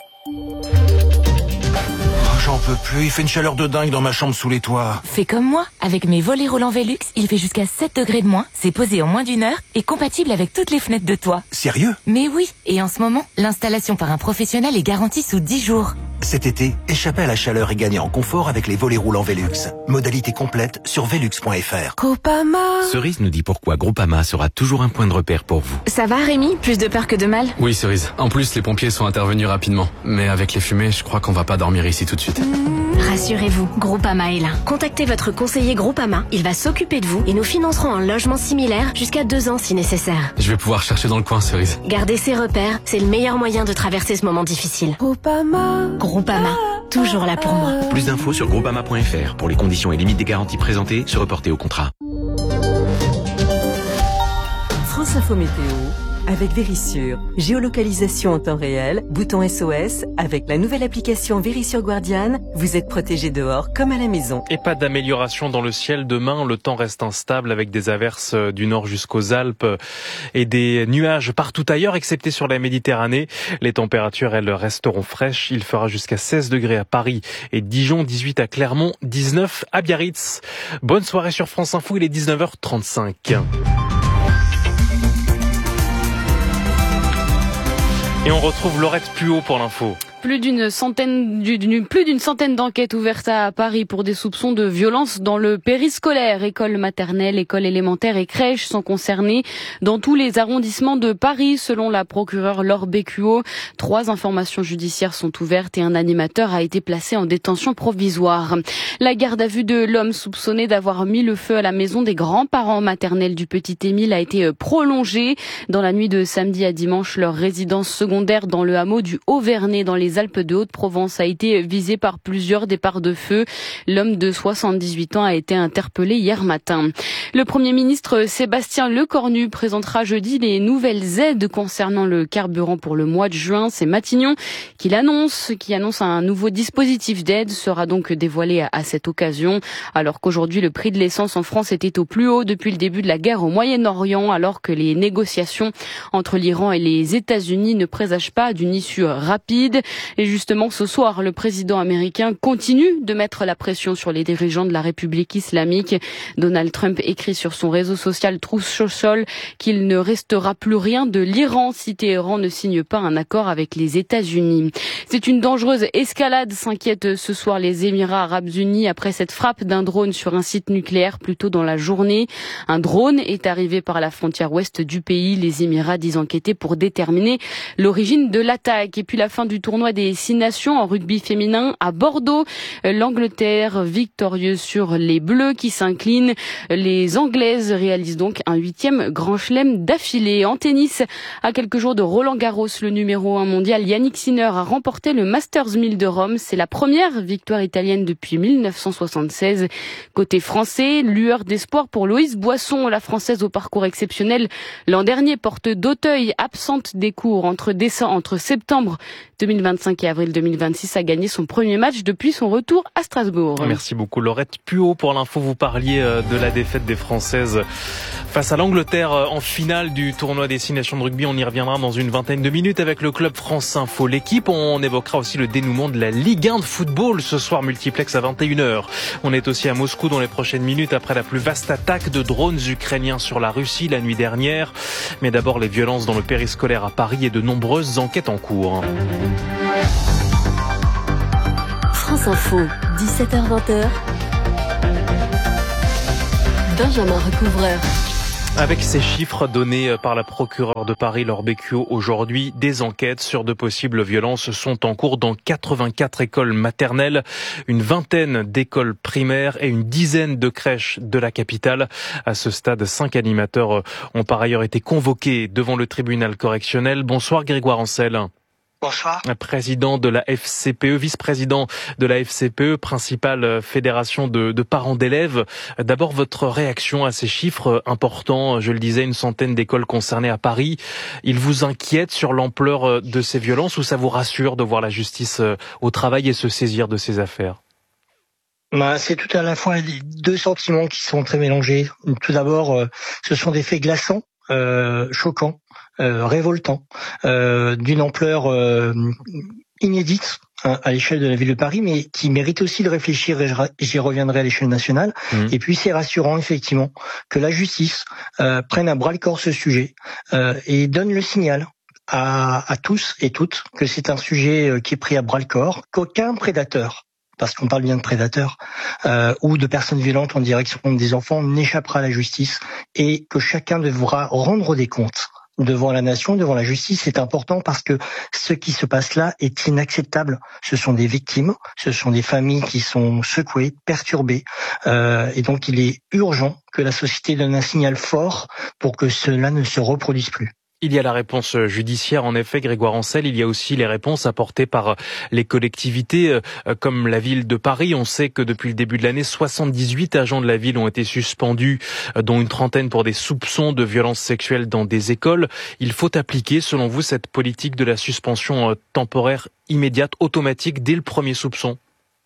J'en peux plus, il fait une chaleur de dingue dans ma chambre sous les toits.
Fais comme moi, avec mes volets roulants Velux, il fait jusqu'à 7 degrés de moins, c'est posé en moins d'1 heure et compatible avec toutes les fenêtres de toit.
Sérieux?
Mais oui, et en ce moment, l'installation par un professionnel est garantie sous 10 jours.
Cet été, échappez à la chaleur et gagnez en confort avec les volets roulants Velux. Modalité complète sur velux.fr.
Groupama.
Cerise nous dit pourquoi Groupama sera toujours un point de repère pour vous.
Ça va Rémi? Plus de peur que de mal?
Oui Cerise, en plus les pompiers sont intervenus rapidement. Mais avec les fumées, je crois qu'on va pas dormir ici tout de suite.
Rassurez-vous, Groupama est là. Contactez votre conseiller Groupama, il va s'occuper de vous et nous financerons un logement similaire jusqu'à 2 ans si nécessaire.
Je vais pouvoir chercher dans le coin Cerise.
Garder ses repères, c'est le meilleur moyen de traverser ce moment difficile. Groupama, toujours là pour moi.
Plus d'infos sur groupama.fr. Pour les conditions et limites des garanties présentées, se reporter au contrat.
France Info Météo avec Vérissure. Géolocalisation en temps réel, bouton SOS. Avec la nouvelle application Vérissure Guardian, vous êtes protégé dehors comme à la maison.
Et pas d'amélioration dans le ciel demain. Le temps reste instable avec des averses du nord jusqu'aux Alpes et des nuages partout ailleurs, excepté sur la Méditerranée. Les températures, elles, resteront fraîches. Il fera jusqu'à 16 degrés à Paris et Dijon, 18 à Clermont, 19 à Biarritz. Bonne soirée sur France Info, il est 19h35. Et on retrouve Laurette Puot pour l'info.
Plus d'une centaine d'enquêtes ouvertes à Paris pour des soupçons de violence dans le périscolaire. Écoles maternelles, écoles élémentaires et crèches sont concernées dans tous les arrondissements de Paris, selon la procureure Laure Bécuot. 3 informations judiciaires sont ouvertes et un animateur a été placé en détention provisoire. La garde à vue de l'homme soupçonné d'avoir mis le feu à la maison des grands-parents maternels du petit Émile a été prolongée. Dans la nuit de samedi à dimanche, leur résidence secondaire dans le hameau du Haut-Vernay dans les Alpes de Haute-Provence a été visée par plusieurs départs de feu. L'homme de 78 ans a été interpellé hier matin. Le Premier ministre Sébastien Lecornu présentera jeudi les nouvelles aides concernant le carburant pour le mois de juin. C'est Matignon qui annonce un nouveau dispositif d'aide sera donc dévoilé à cette occasion. Alors qu'aujourd'hui le prix de l'essence en France était au plus haut depuis le début de la guerre au Moyen-Orient, alors que les négociations entre l'Iran et les États-Unis ne présagent pas d'une issue rapide. Et justement, ce soir, le président américain continue de mettre la pression sur les dirigeants de la République islamique. Donald Trump écrit sur son réseau social Truth Social qu'il ne restera plus rien de l'Iran si Téhéran ne signe pas un accord avec les États-Unis. C'est une dangereuse escalade, s'inquiètent ce soir les Émirats arabes unis après cette frappe d'un drone sur un site nucléaire plus tôt dans la journée. Un drone est arrivé par la frontière ouest du pays. Les Émirats disent enquêter pour déterminer l'origine de l'attaque. Et puis la fin du tournoi des 6 nations en rugby féminin à Bordeaux. L'Angleterre victorieuse sur les Bleus qui s'inclinent. Les Anglaises réalisent donc un 8e grand chelem d'affilée. En tennis, à quelques jours de Roland-Garros, le numéro 1 mondial Yannick Sinner a remporté le Masters 1000 de Rome. C'est la première victoire italienne depuis 1976. Côté français, lueur d'espoir pour Loïse Boisson, la Française au parcours exceptionnel. L'an dernier, porte d'Auteuil, absente des cours entre septembre 2025 et avril 2026, a gagné son premier match depuis son retour à Strasbourg.
Merci beaucoup Laurette Puot pour l'info. Vous parliez de la défaite des Françaises face à l'Angleterre en finale du tournoi des 6 nations de rugby. On y reviendra dans une vingtaine de minutes avec le club France Info. L'équipe, on évoquera aussi le dénouement de la Ligue 1 de football ce soir, multiplex à 21h. On est aussi à Moscou dans les prochaines minutes après la plus vaste attaque de drones ukrainiens sur la Russie la nuit dernière. Mais d'abord les violences dans le périscolaire à Paris et de nombreuses enquêtes en cours.
France Info, 17h-20h. Benjamin Recouvreur.
Avec ces chiffres donnés par la procureure de Paris, Laure Bécuot, aujourd'hui, des enquêtes sur de possibles violences sont en cours dans 84 écoles maternelles, une vingtaine d'écoles primaires et une dizaine de crèches de la capitale. À ce stade, 5 animateurs ont par ailleurs été convoqués devant le tribunal correctionnel. Bonsoir Grégoire Ancel.
Bonsoir.
Président de la FCPE, vice-président de la FCPE, principale fédération de parents d'élèves. D'abord, votre réaction à ces chiffres importants. Je le disais, une centaine d'écoles concernées à Paris. Il vous inquiète sur l'ampleur de ces violences ou ça vous rassure de voir la justice au travail et se saisir de ces affaires?
C'est tout à la fois deux sentiments qui sont très mélangés. Tout d'abord, ce sont des faits glaçants, choquants, révoltants, d'une ampleur inédite à l'échelle de la ville de Paris, mais qui mérite aussi de réfléchir, et j'y reviendrai à l'échelle nationale. Et puis c'est rassurant effectivement que la justice prenne à bras-le-corps ce sujet et donne le signal à tous et toutes que c'est un sujet qui est pris à bras-le-corps, qu'aucun prédateur, parce qu'on parle bien de prédateurs, ou de personnes violentes en direction des enfants n'échappera à la justice et que chacun devra rendre des comptes devant la nation, devant la justice. C'est important parce que ce qui se passe là est inacceptable. Ce sont des victimes, ce sont des familles qui sont secouées, perturbées, et donc il est urgent que la société donne un signal fort pour que cela ne se reproduise plus.
Il y a la réponse judiciaire, en effet, Grégoire Ancel. Il y a aussi les réponses apportées par les collectivités, comme la ville de Paris. On sait que depuis le début de l'année, 78 agents de la ville ont été suspendus, dont une trentaine pour des soupçons de violences sexuelles dans des écoles. Il faut appliquer, selon vous, cette politique de la suspension temporaire immédiate, automatique, dès le premier soupçon?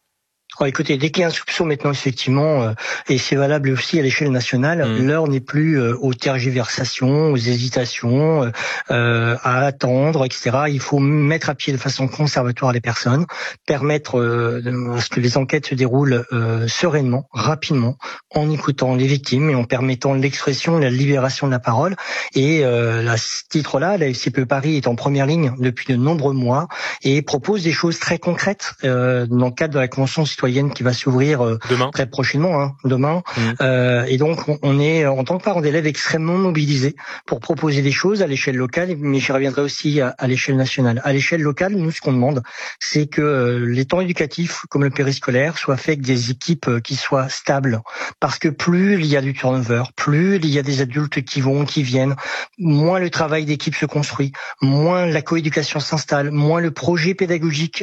Écoutez, dès qu'il y a un soupçon maintenant, effectivement, et c'est valable aussi à l'échelle nationale, l'heure n'est plus aux tergiversations, aux hésitations, à attendre, etc. Il faut mettre à pied de façon conservatoire les personnes, permettre à ce que les enquêtes se déroulent sereinement, rapidement, en écoutant les victimes et en permettant l'expression et la libération de la parole. Et à ce titre-là, la FCPE Paris est en première ligne depuis de nombreux mois et propose des choses très concrètes dans le cadre de la Convention citoyenne qui va s'ouvrir très prochainement, demain. Et donc, on est, en tant que parents d'élèves, extrêmement mobilisés pour proposer des choses à l'échelle locale, mais j'y reviendrai aussi à l'échelle nationale. À l'échelle locale, nous, ce qu'on demande, c'est que les temps éducatifs, comme le périscolaire, soient faits avec des équipes qui soient stables. Parce que plus il y a du turnover, plus il y a des adultes qui vont, qui viennent, moins le travail d'équipe se construit, moins la coéducation s'installe, moins le projet pédagogique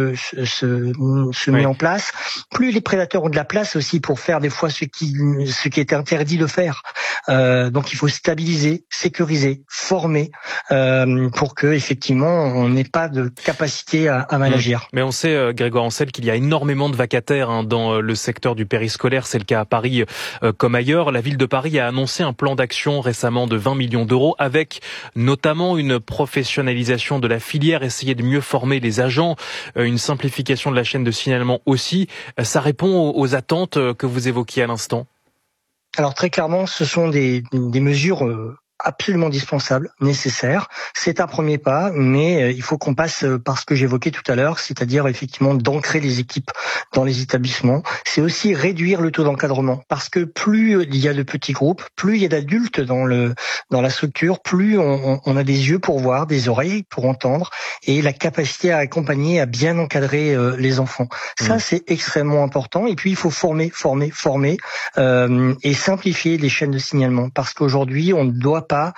se met en place, plus les prédateurs ont de la place aussi pour faire des fois ce qui est interdit de faire. Donc il faut stabiliser, sécuriser, former pour que effectivement on n'ait pas de capacité à mal agir.
Mais on sait, Grégoire Ancel, qu'il y a énormément de vacataires dans le secteur du périscolaire. C'est le cas à Paris comme ailleurs. La ville de Paris a annoncé un plan d'action récemment de 20 millions d'euros avec notamment une professionnalisation de la filière, essayer de mieux former les agents, une simplification de la chaîne de signalement aussi. Ça répond aux attentes que vous évoquiez à l'instant?
Alors très clairement, ce sont des mesures absolument indispensable, nécessaire. C'est un premier pas, mais il faut qu'on passe par ce que j'évoquais tout à l'heure, c'est-à-dire effectivement d'ancrer les équipes dans les établissements. C'est aussi réduire le taux d'encadrement, parce que plus il y a de petits groupes, plus il y a d'adultes dans la structure, plus on a des yeux pour voir, des oreilles pour entendre, et la capacité à accompagner, à bien encadrer les enfants. Ça, c'est extrêmement important. Et puis il faut former et simplifier les chaînes de signalement, parce qu'aujourd'hui on ne doit pas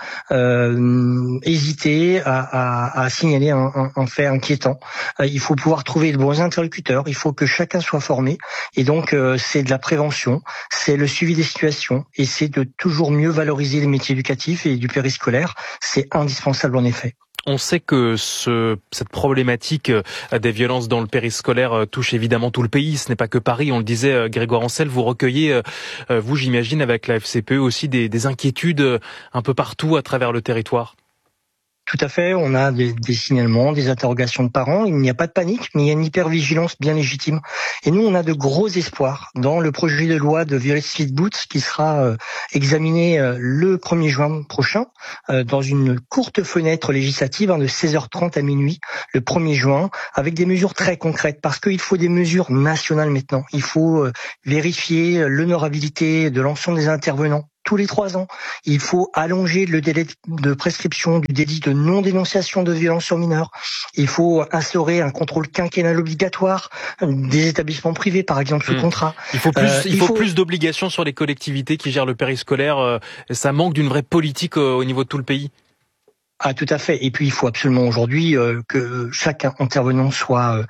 hésiter à signaler un fait inquiétant. Il faut pouvoir trouver de bons interlocuteurs, il faut que chacun soit formé, et donc c'est de la prévention, c'est le suivi des situations, et c'est de toujours mieux valoriser les métiers éducatifs et du périscolaire. C'est indispensable en effet.
On sait que cette problématique des violences dans le périscolaire touche évidemment tout le pays. Ce n'est pas que Paris. On le disait, Grégoire Ancel, vous recueillez, vous j'imagine, avec la FCPE aussi des inquiétudes un peu partout à travers le territoire.
Tout à fait, on a des signalements, des interrogations de parents. Il n'y a pas de panique, mais il y a une hypervigilance bien légitime. Et nous, on a de gros espoirs dans le projet de loi de Violet Speedboots qui sera examiné le 1er juin prochain dans une courte fenêtre législative de 16h30 à minuit le 1er juin, avec des mesures très concrètes, parce qu'il faut des mesures nationales maintenant. Il faut vérifier l'honorabilité de l'ensemble des intervenants tous les 3 ans. Il faut allonger le délai de prescription du délit de non-dénonciation de violence sur mineurs. Il faut instaurer un contrôle quinquennal obligatoire des établissements privés, par exemple, sous contrat.
Il faut plus d'obligations sur les collectivités qui gèrent le périscolaire. Ça manque d'une vraie politique au niveau de tout le pays.
Ah, tout à fait. Et puis il faut absolument aujourd'hui que chaque intervenant soit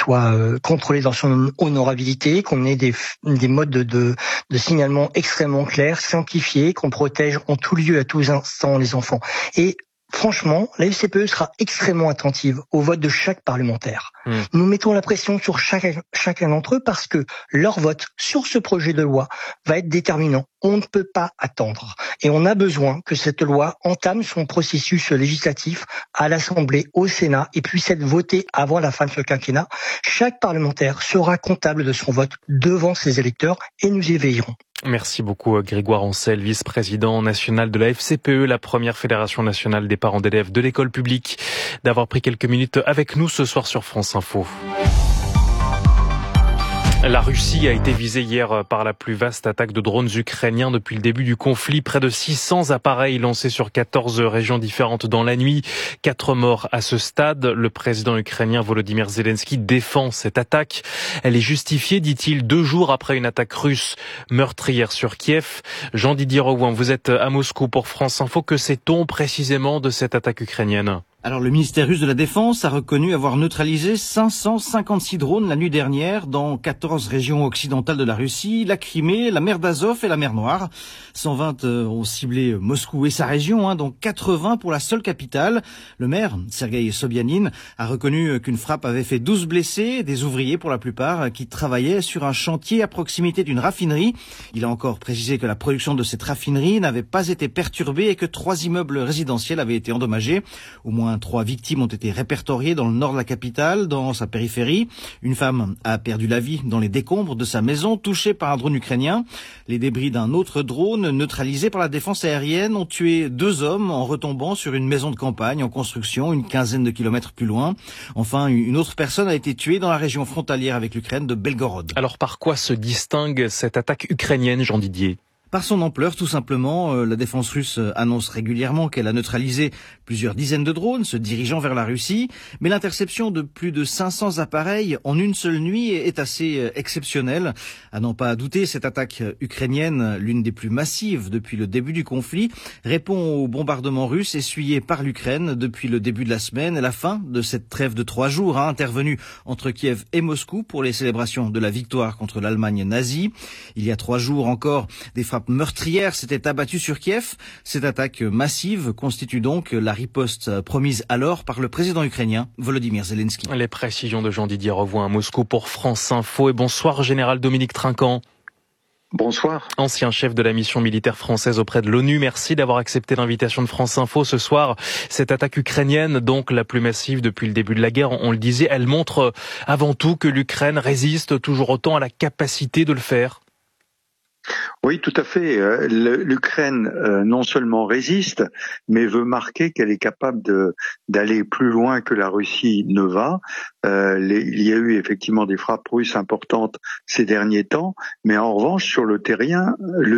contrôlé dans son honorabilité, qu'on ait des modes de signalement extrêmement clairs, simplifiés, qu'on protège en tout lieu, à tous instants les enfants. Et franchement, la FCPE sera extrêmement attentive au vote de chaque parlementaire. Nous mettons la pression sur chacun d'entre eux parce que leur vote sur ce projet de loi va être déterminant. On ne peut pas attendre. Et on a besoin que cette loi entame son processus législatif à l'Assemblée, au Sénat, et puisse être votée avant la fin de ce quinquennat. Chaque parlementaire sera comptable de son vote devant ses électeurs et nous y veillerons.
Merci beaucoup Grégoire Ancel, vice-président national de la FCPE, la première fédération nationale des parents d'élèves de l'école publique, d'avoir pris quelques minutes avec nous ce soir sur France Info. La Russie a été visée hier par la plus vaste attaque de drones ukrainiens depuis le début du conflit. Près de 600 appareils lancés sur 14 régions différentes dans la nuit. 4 morts à ce stade. Le président ukrainien Volodymyr Zelensky défend cette attaque. Elle est justifiée, dit-il, 2 jours après une attaque russe meurtrière sur Kiev. Jean-Didier Rowan, vous êtes à Moscou pour France Info. Que sait-on précisément de cette attaque ukrainienne ?
Alors le ministère russe de la Défense a reconnu avoir neutralisé 556 drones la nuit dernière dans 14 régions occidentales de la Russie, la Crimée, la mer d'Azov et la mer Noire. 120 ont ciblé Moscou et sa région, dont 80 pour la seule capitale. Le maire, Sergueï Sobyanin, a reconnu qu'une frappe avait fait 12 blessés, des ouvriers pour la plupart, qui travaillaient sur un chantier à proximité d'une raffinerie. Il a encore précisé que la production de cette raffinerie n'avait pas été perturbée et que 3 immeubles résidentiels avaient été endommagés. Au moins 3 victimes ont été répertoriées dans le nord de la capitale, dans sa périphérie. Une femme a perdu la vie dans les décombres de sa maison, touchée par un drone ukrainien. Les débris d'un autre drone, neutralisé par la défense aérienne, ont tué 2 hommes en retombant sur une maison de campagne en construction, une quinzaine de kilomètres plus loin. Enfin, une autre personne a été tuée dans la région frontalière avec l'Ukraine de Belgorod.
Alors par quoi se distingue cette attaque ukrainienne, Jean Didier ?
Par son ampleur, tout simplement. La défense russe annonce régulièrement qu'elle a neutralisé plusieurs dizaines de drones se dirigeant vers la Russie, mais l'interception de plus de 500 appareils en une seule nuit est assez exceptionnelle. À n'en pas douter, cette attaque ukrainienne, l'une des plus massives depuis le début du conflit, répond aux bombardements russes essuyés par l'Ukraine depuis le début de la semaine et la fin de cette trêve de 3 jours intervenue entre Kiev et Moscou pour les célébrations de la victoire contre l'Allemagne nazie. Il y a 3 jours encore, des frappes meurtrières s'étaient abattues sur Kiev. Cette attaque massive constitue donc la riposte promise alors par le président ukrainien Volodymyr Zelensky.
Les précisions de Jean Didier Revoix à Moscou pour France Info. Et bonsoir général Dominique Trinquant.
Bonsoir.
Ancien chef de la mission militaire française auprès de l'ONU, merci d'avoir accepté l'invitation de France Info ce soir. Cette attaque ukrainienne, donc la plus massive depuis le début de la guerre, on le disait, elle montre avant tout que l'Ukraine résiste toujours autant à la capacité de le faire.
Oui, tout à fait. L'Ukraine non seulement résiste, mais veut marquer qu'elle est capable d'aller plus loin que la Russie ne va. Il y a eu effectivement des frappes russes importantes ces derniers temps, mais en revanche sur le terrain,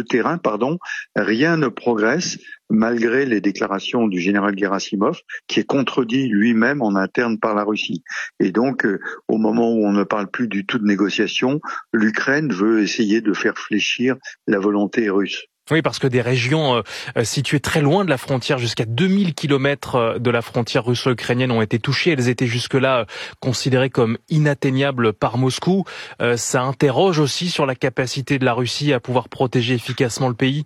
rien ne progresse malgré les déclarations du général Gerasimov, qui est contredit lui-même en interne par la Russie. Et donc, au moment où on ne parle plus du tout de négociation, l'Ukraine veut essayer de faire fléchir la volonté russe.
Oui, parce que des régions situées très loin de la frontière, jusqu'à 2000 kilomètres de la frontière russo-ukrainienne ont été touchées. Elles étaient jusque-là considérées comme inatteignables par Moscou. Ça interroge aussi sur la capacité de la Russie à pouvoir protéger efficacement le pays.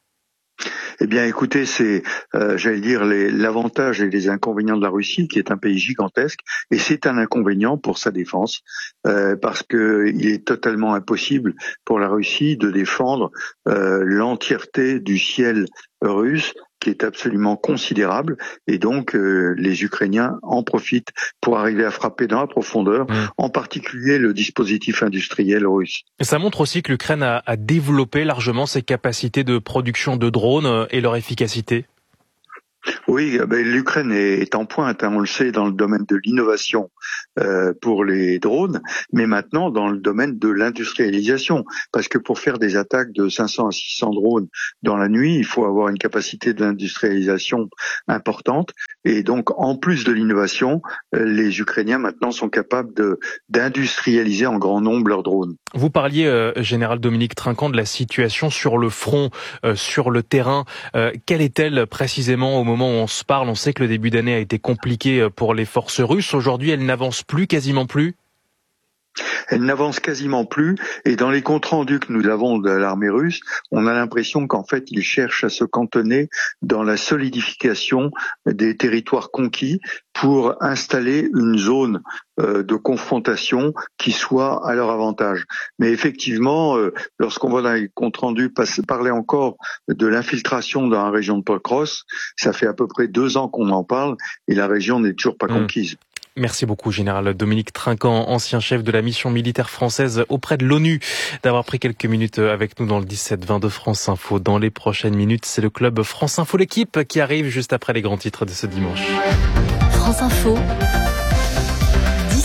Eh bien, écoutez, c'est, l'avantage et les inconvénients de la Russie, qui est un pays gigantesque, et c'est un inconvénient pour sa défense, parce que il est totalement impossible pour la Russie de défendre l'entièreté du ciel russe, qui est absolument considérable, et donc les Ukrainiens en profitent pour arriver à frapper dans la profondeur, en particulier le dispositif industriel russe.
Et ça montre aussi que l'Ukraine a développé largement ses capacités de production de drones et leur efficacité.
Oui, l'Ukraine est en pointe, on le sait, dans le domaine de l'innovation pour les drones, mais maintenant dans le domaine de l'industrialisation, parce que pour faire des attaques de 500 à 600 drones dans la nuit, il faut avoir une capacité d'industrialisation importante, et donc en plus de l'innovation, les Ukrainiens maintenant sont capables d'industrialiser en grand nombre leurs drones.
Vous parliez, général Dominique Trinquant, de la situation sur le front, sur le terrain. Quelle est-elle précisément au moment où on se parle? On sait que le début d'année a été compliqué pour les forces russes. Aujourd'hui, elles n'avancent plus, quasiment plus.
Elle n'avance quasiment plus, et dans les comptes rendus que nous avons de l'armée russe, on a l'impression qu'en fait ils cherchent à se cantonner dans la solidification des territoires conquis pour installer une zone de confrontation qui soit à leur avantage. Mais effectivement, lorsqu'on voit dans les comptes rendus parler encore de l'infiltration dans la région de Pokros, ça fait à peu près 2 ans qu'on en parle, et la région n'est toujours pas conquise.
Merci beaucoup, général Dominique Trinquant, ancien chef de la mission militaire française auprès de l'ONU, d'avoir pris quelques minutes avec nous dans le 17-20 de France Info. Dans les prochaines minutes, c'est le club France Info, l'équipe qui arrive juste après les grands titres de ce dimanche.
France Info,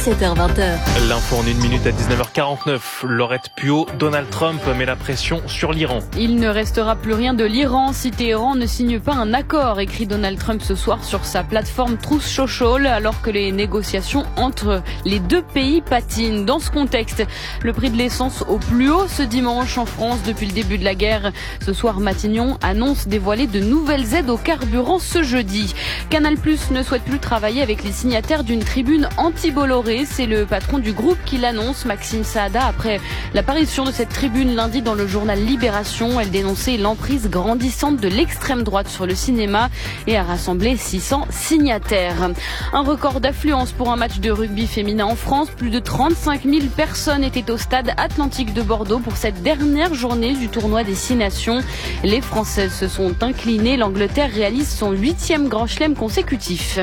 17h-20h.
L'info en 1 minute à 19h49. Laurette Puot, Donald Trump met la pression sur l'Iran.
Il ne restera plus rien de l'Iran si Téhéran ne signe pas un accord, écrit Donald Trump ce soir sur sa plateforme Truth Social, alors que les négociations entre les deux pays patinent. Dans ce contexte, le prix de l'essence au plus haut ce dimanche en France depuis le début de la guerre. Ce soir, Matignon annonce dévoiler de nouvelles aides au carburant ce jeudi. Canal+ ne souhaite plus travailler avec les signataires d'une tribune anti-Bolloré. C'est le patron du groupe qui l'annonce, Maxime Saada, après l'apparition de cette tribune lundi dans le journal Libération. Elle dénonçait l'emprise grandissante de l'extrême droite sur le cinéma et a rassemblé 600 signataires. Un record d'affluence pour un match de rugby féminin en France. Plus de 35 000 personnes étaient au stade Atlantique de Bordeaux pour cette dernière journée du tournoi des 6 nations. Les Françaises se sont inclinées. L'Angleterre réalise son 8e grand chelem consécutif.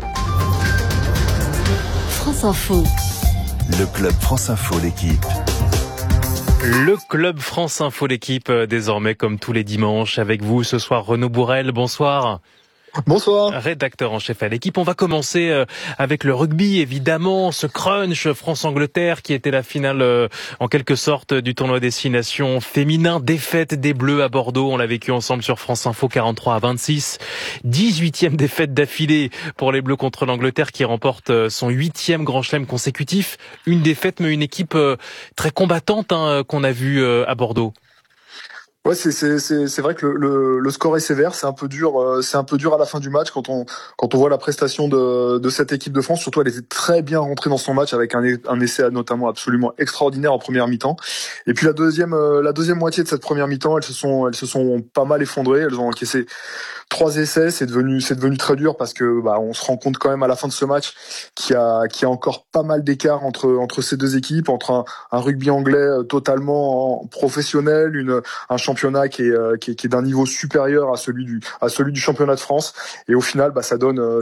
France Info.
Le club France Info, l'équipe.
Le club France Info, l'équipe, désormais comme tous les dimanches. Avec vous ce soir, Renaud Bourrel, bonsoir.
Bonsoir.
Rédacteur en chef à l'équipe. On va commencer avec le rugby, évidemment, ce crunch France-Angleterre qui était la finale en quelque sorte du tournoi des 6 nations féminin. Défaite des Bleus à Bordeaux, on l'a vécu ensemble sur France Info, 43-26. 18e défaite d'affilée pour les Bleus contre l'Angleterre qui remporte son 8e grand chelem consécutif. Une défaite mais une équipe très combattante qu'on a vue à Bordeaux.
Ouais, c'est vrai que le score est sévère, c'est un peu dur à la fin du match quand on voit la prestation de cette équipe de France. Surtout, elle était très bien rentrée dans son match avec un essai notamment absolument extraordinaire en première mi-temps. Et puis la deuxième moitié de cette première mi-temps, elles se sont pas mal effondrées. Elles ont encaissé 3 essais. C'est devenu très dur parce que on se rend compte quand même à la fin de ce match qu'il y a encore pas mal d'écart entre ces deux équipes, entre un rugby anglais totalement professionnel, un championnat qui est d'un niveau supérieur à celui du championnat de France, et au final ça donne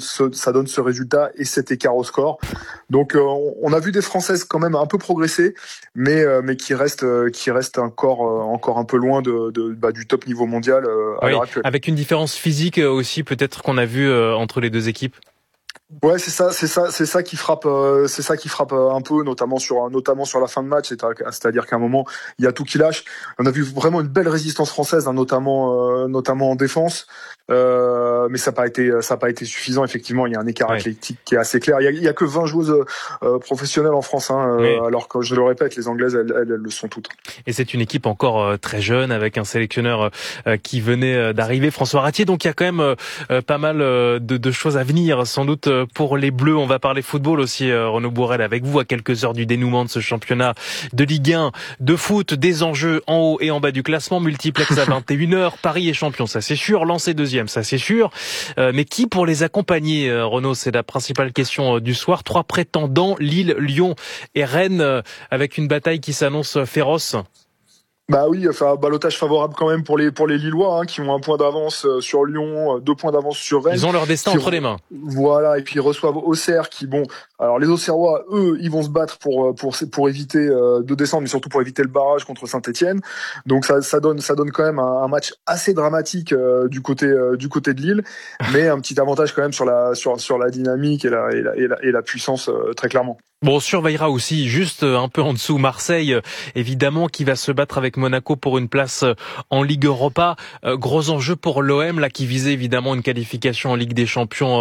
ce résultat et cet écart au score. Donc on a vu des Françaises quand même un peu progresser, mais qui restent encore un peu loin du top niveau mondial à l'heure actuelle.
Avec une différence physique aussi peut-être qu'on a vu entre les deux équipes.
Ouais, c'est ça qui frappe un peu, notamment sur la fin de match, c'est-à-dire qu'à un moment il y a tout qui lâche. On a vu vraiment une belle résistance française, notamment en défense, mais ça n'a pas été suffisant. Effectivement, il y a un écart athlétique qui est assez clair. Il y a que 20 joueuses professionnelles en France, alors que je le répète, les Anglaises elles le sont toutes.
Et c'est une équipe encore très jeune avec un sélectionneur qui venait d'arriver, François Ratier. Donc il y a quand même pas mal de choses à venir, sans doute. Pour les Bleus, on va parler football aussi, Renaud Bourrel, avec vous, à quelques heures du dénouement de ce championnat de Ligue 1 de foot, des enjeux en haut et en bas du classement, multiplex à 21h, Paris est champion, ça c'est sûr, Lens est deuxième, ça c'est sûr, mais qui pour les accompagner, Renaud, c'est la principale question du soir. 3 prétendants, Lille, Lyon et Rennes, avec une bataille qui s'annonce féroce.
Bah oui, ballottage favorable quand même pour les Lillois, qui ont 1 point d'avance sur Lyon, 2 points d'avance sur Rennes.
Ils ont leur destin entre les mains.
Voilà, et puis ils reçoivent Auxerre alors les Auxerrois, eux, ils vont se battre pour éviter de descendre, mais surtout pour éviter le barrage contre Saint-Etienne. Donc ça donne quand même un match assez dramatique du côté de Lille, mais un petit avantage quand même sur la dynamique et la puissance très clairement.
Bon, on surveillera aussi juste un peu en dessous Marseille, évidemment, qui va se battre avec Monaco pour une place en Ligue Europa. Gros enjeu pour l'OM, là, qui visait évidemment une qualification en Ligue des Champions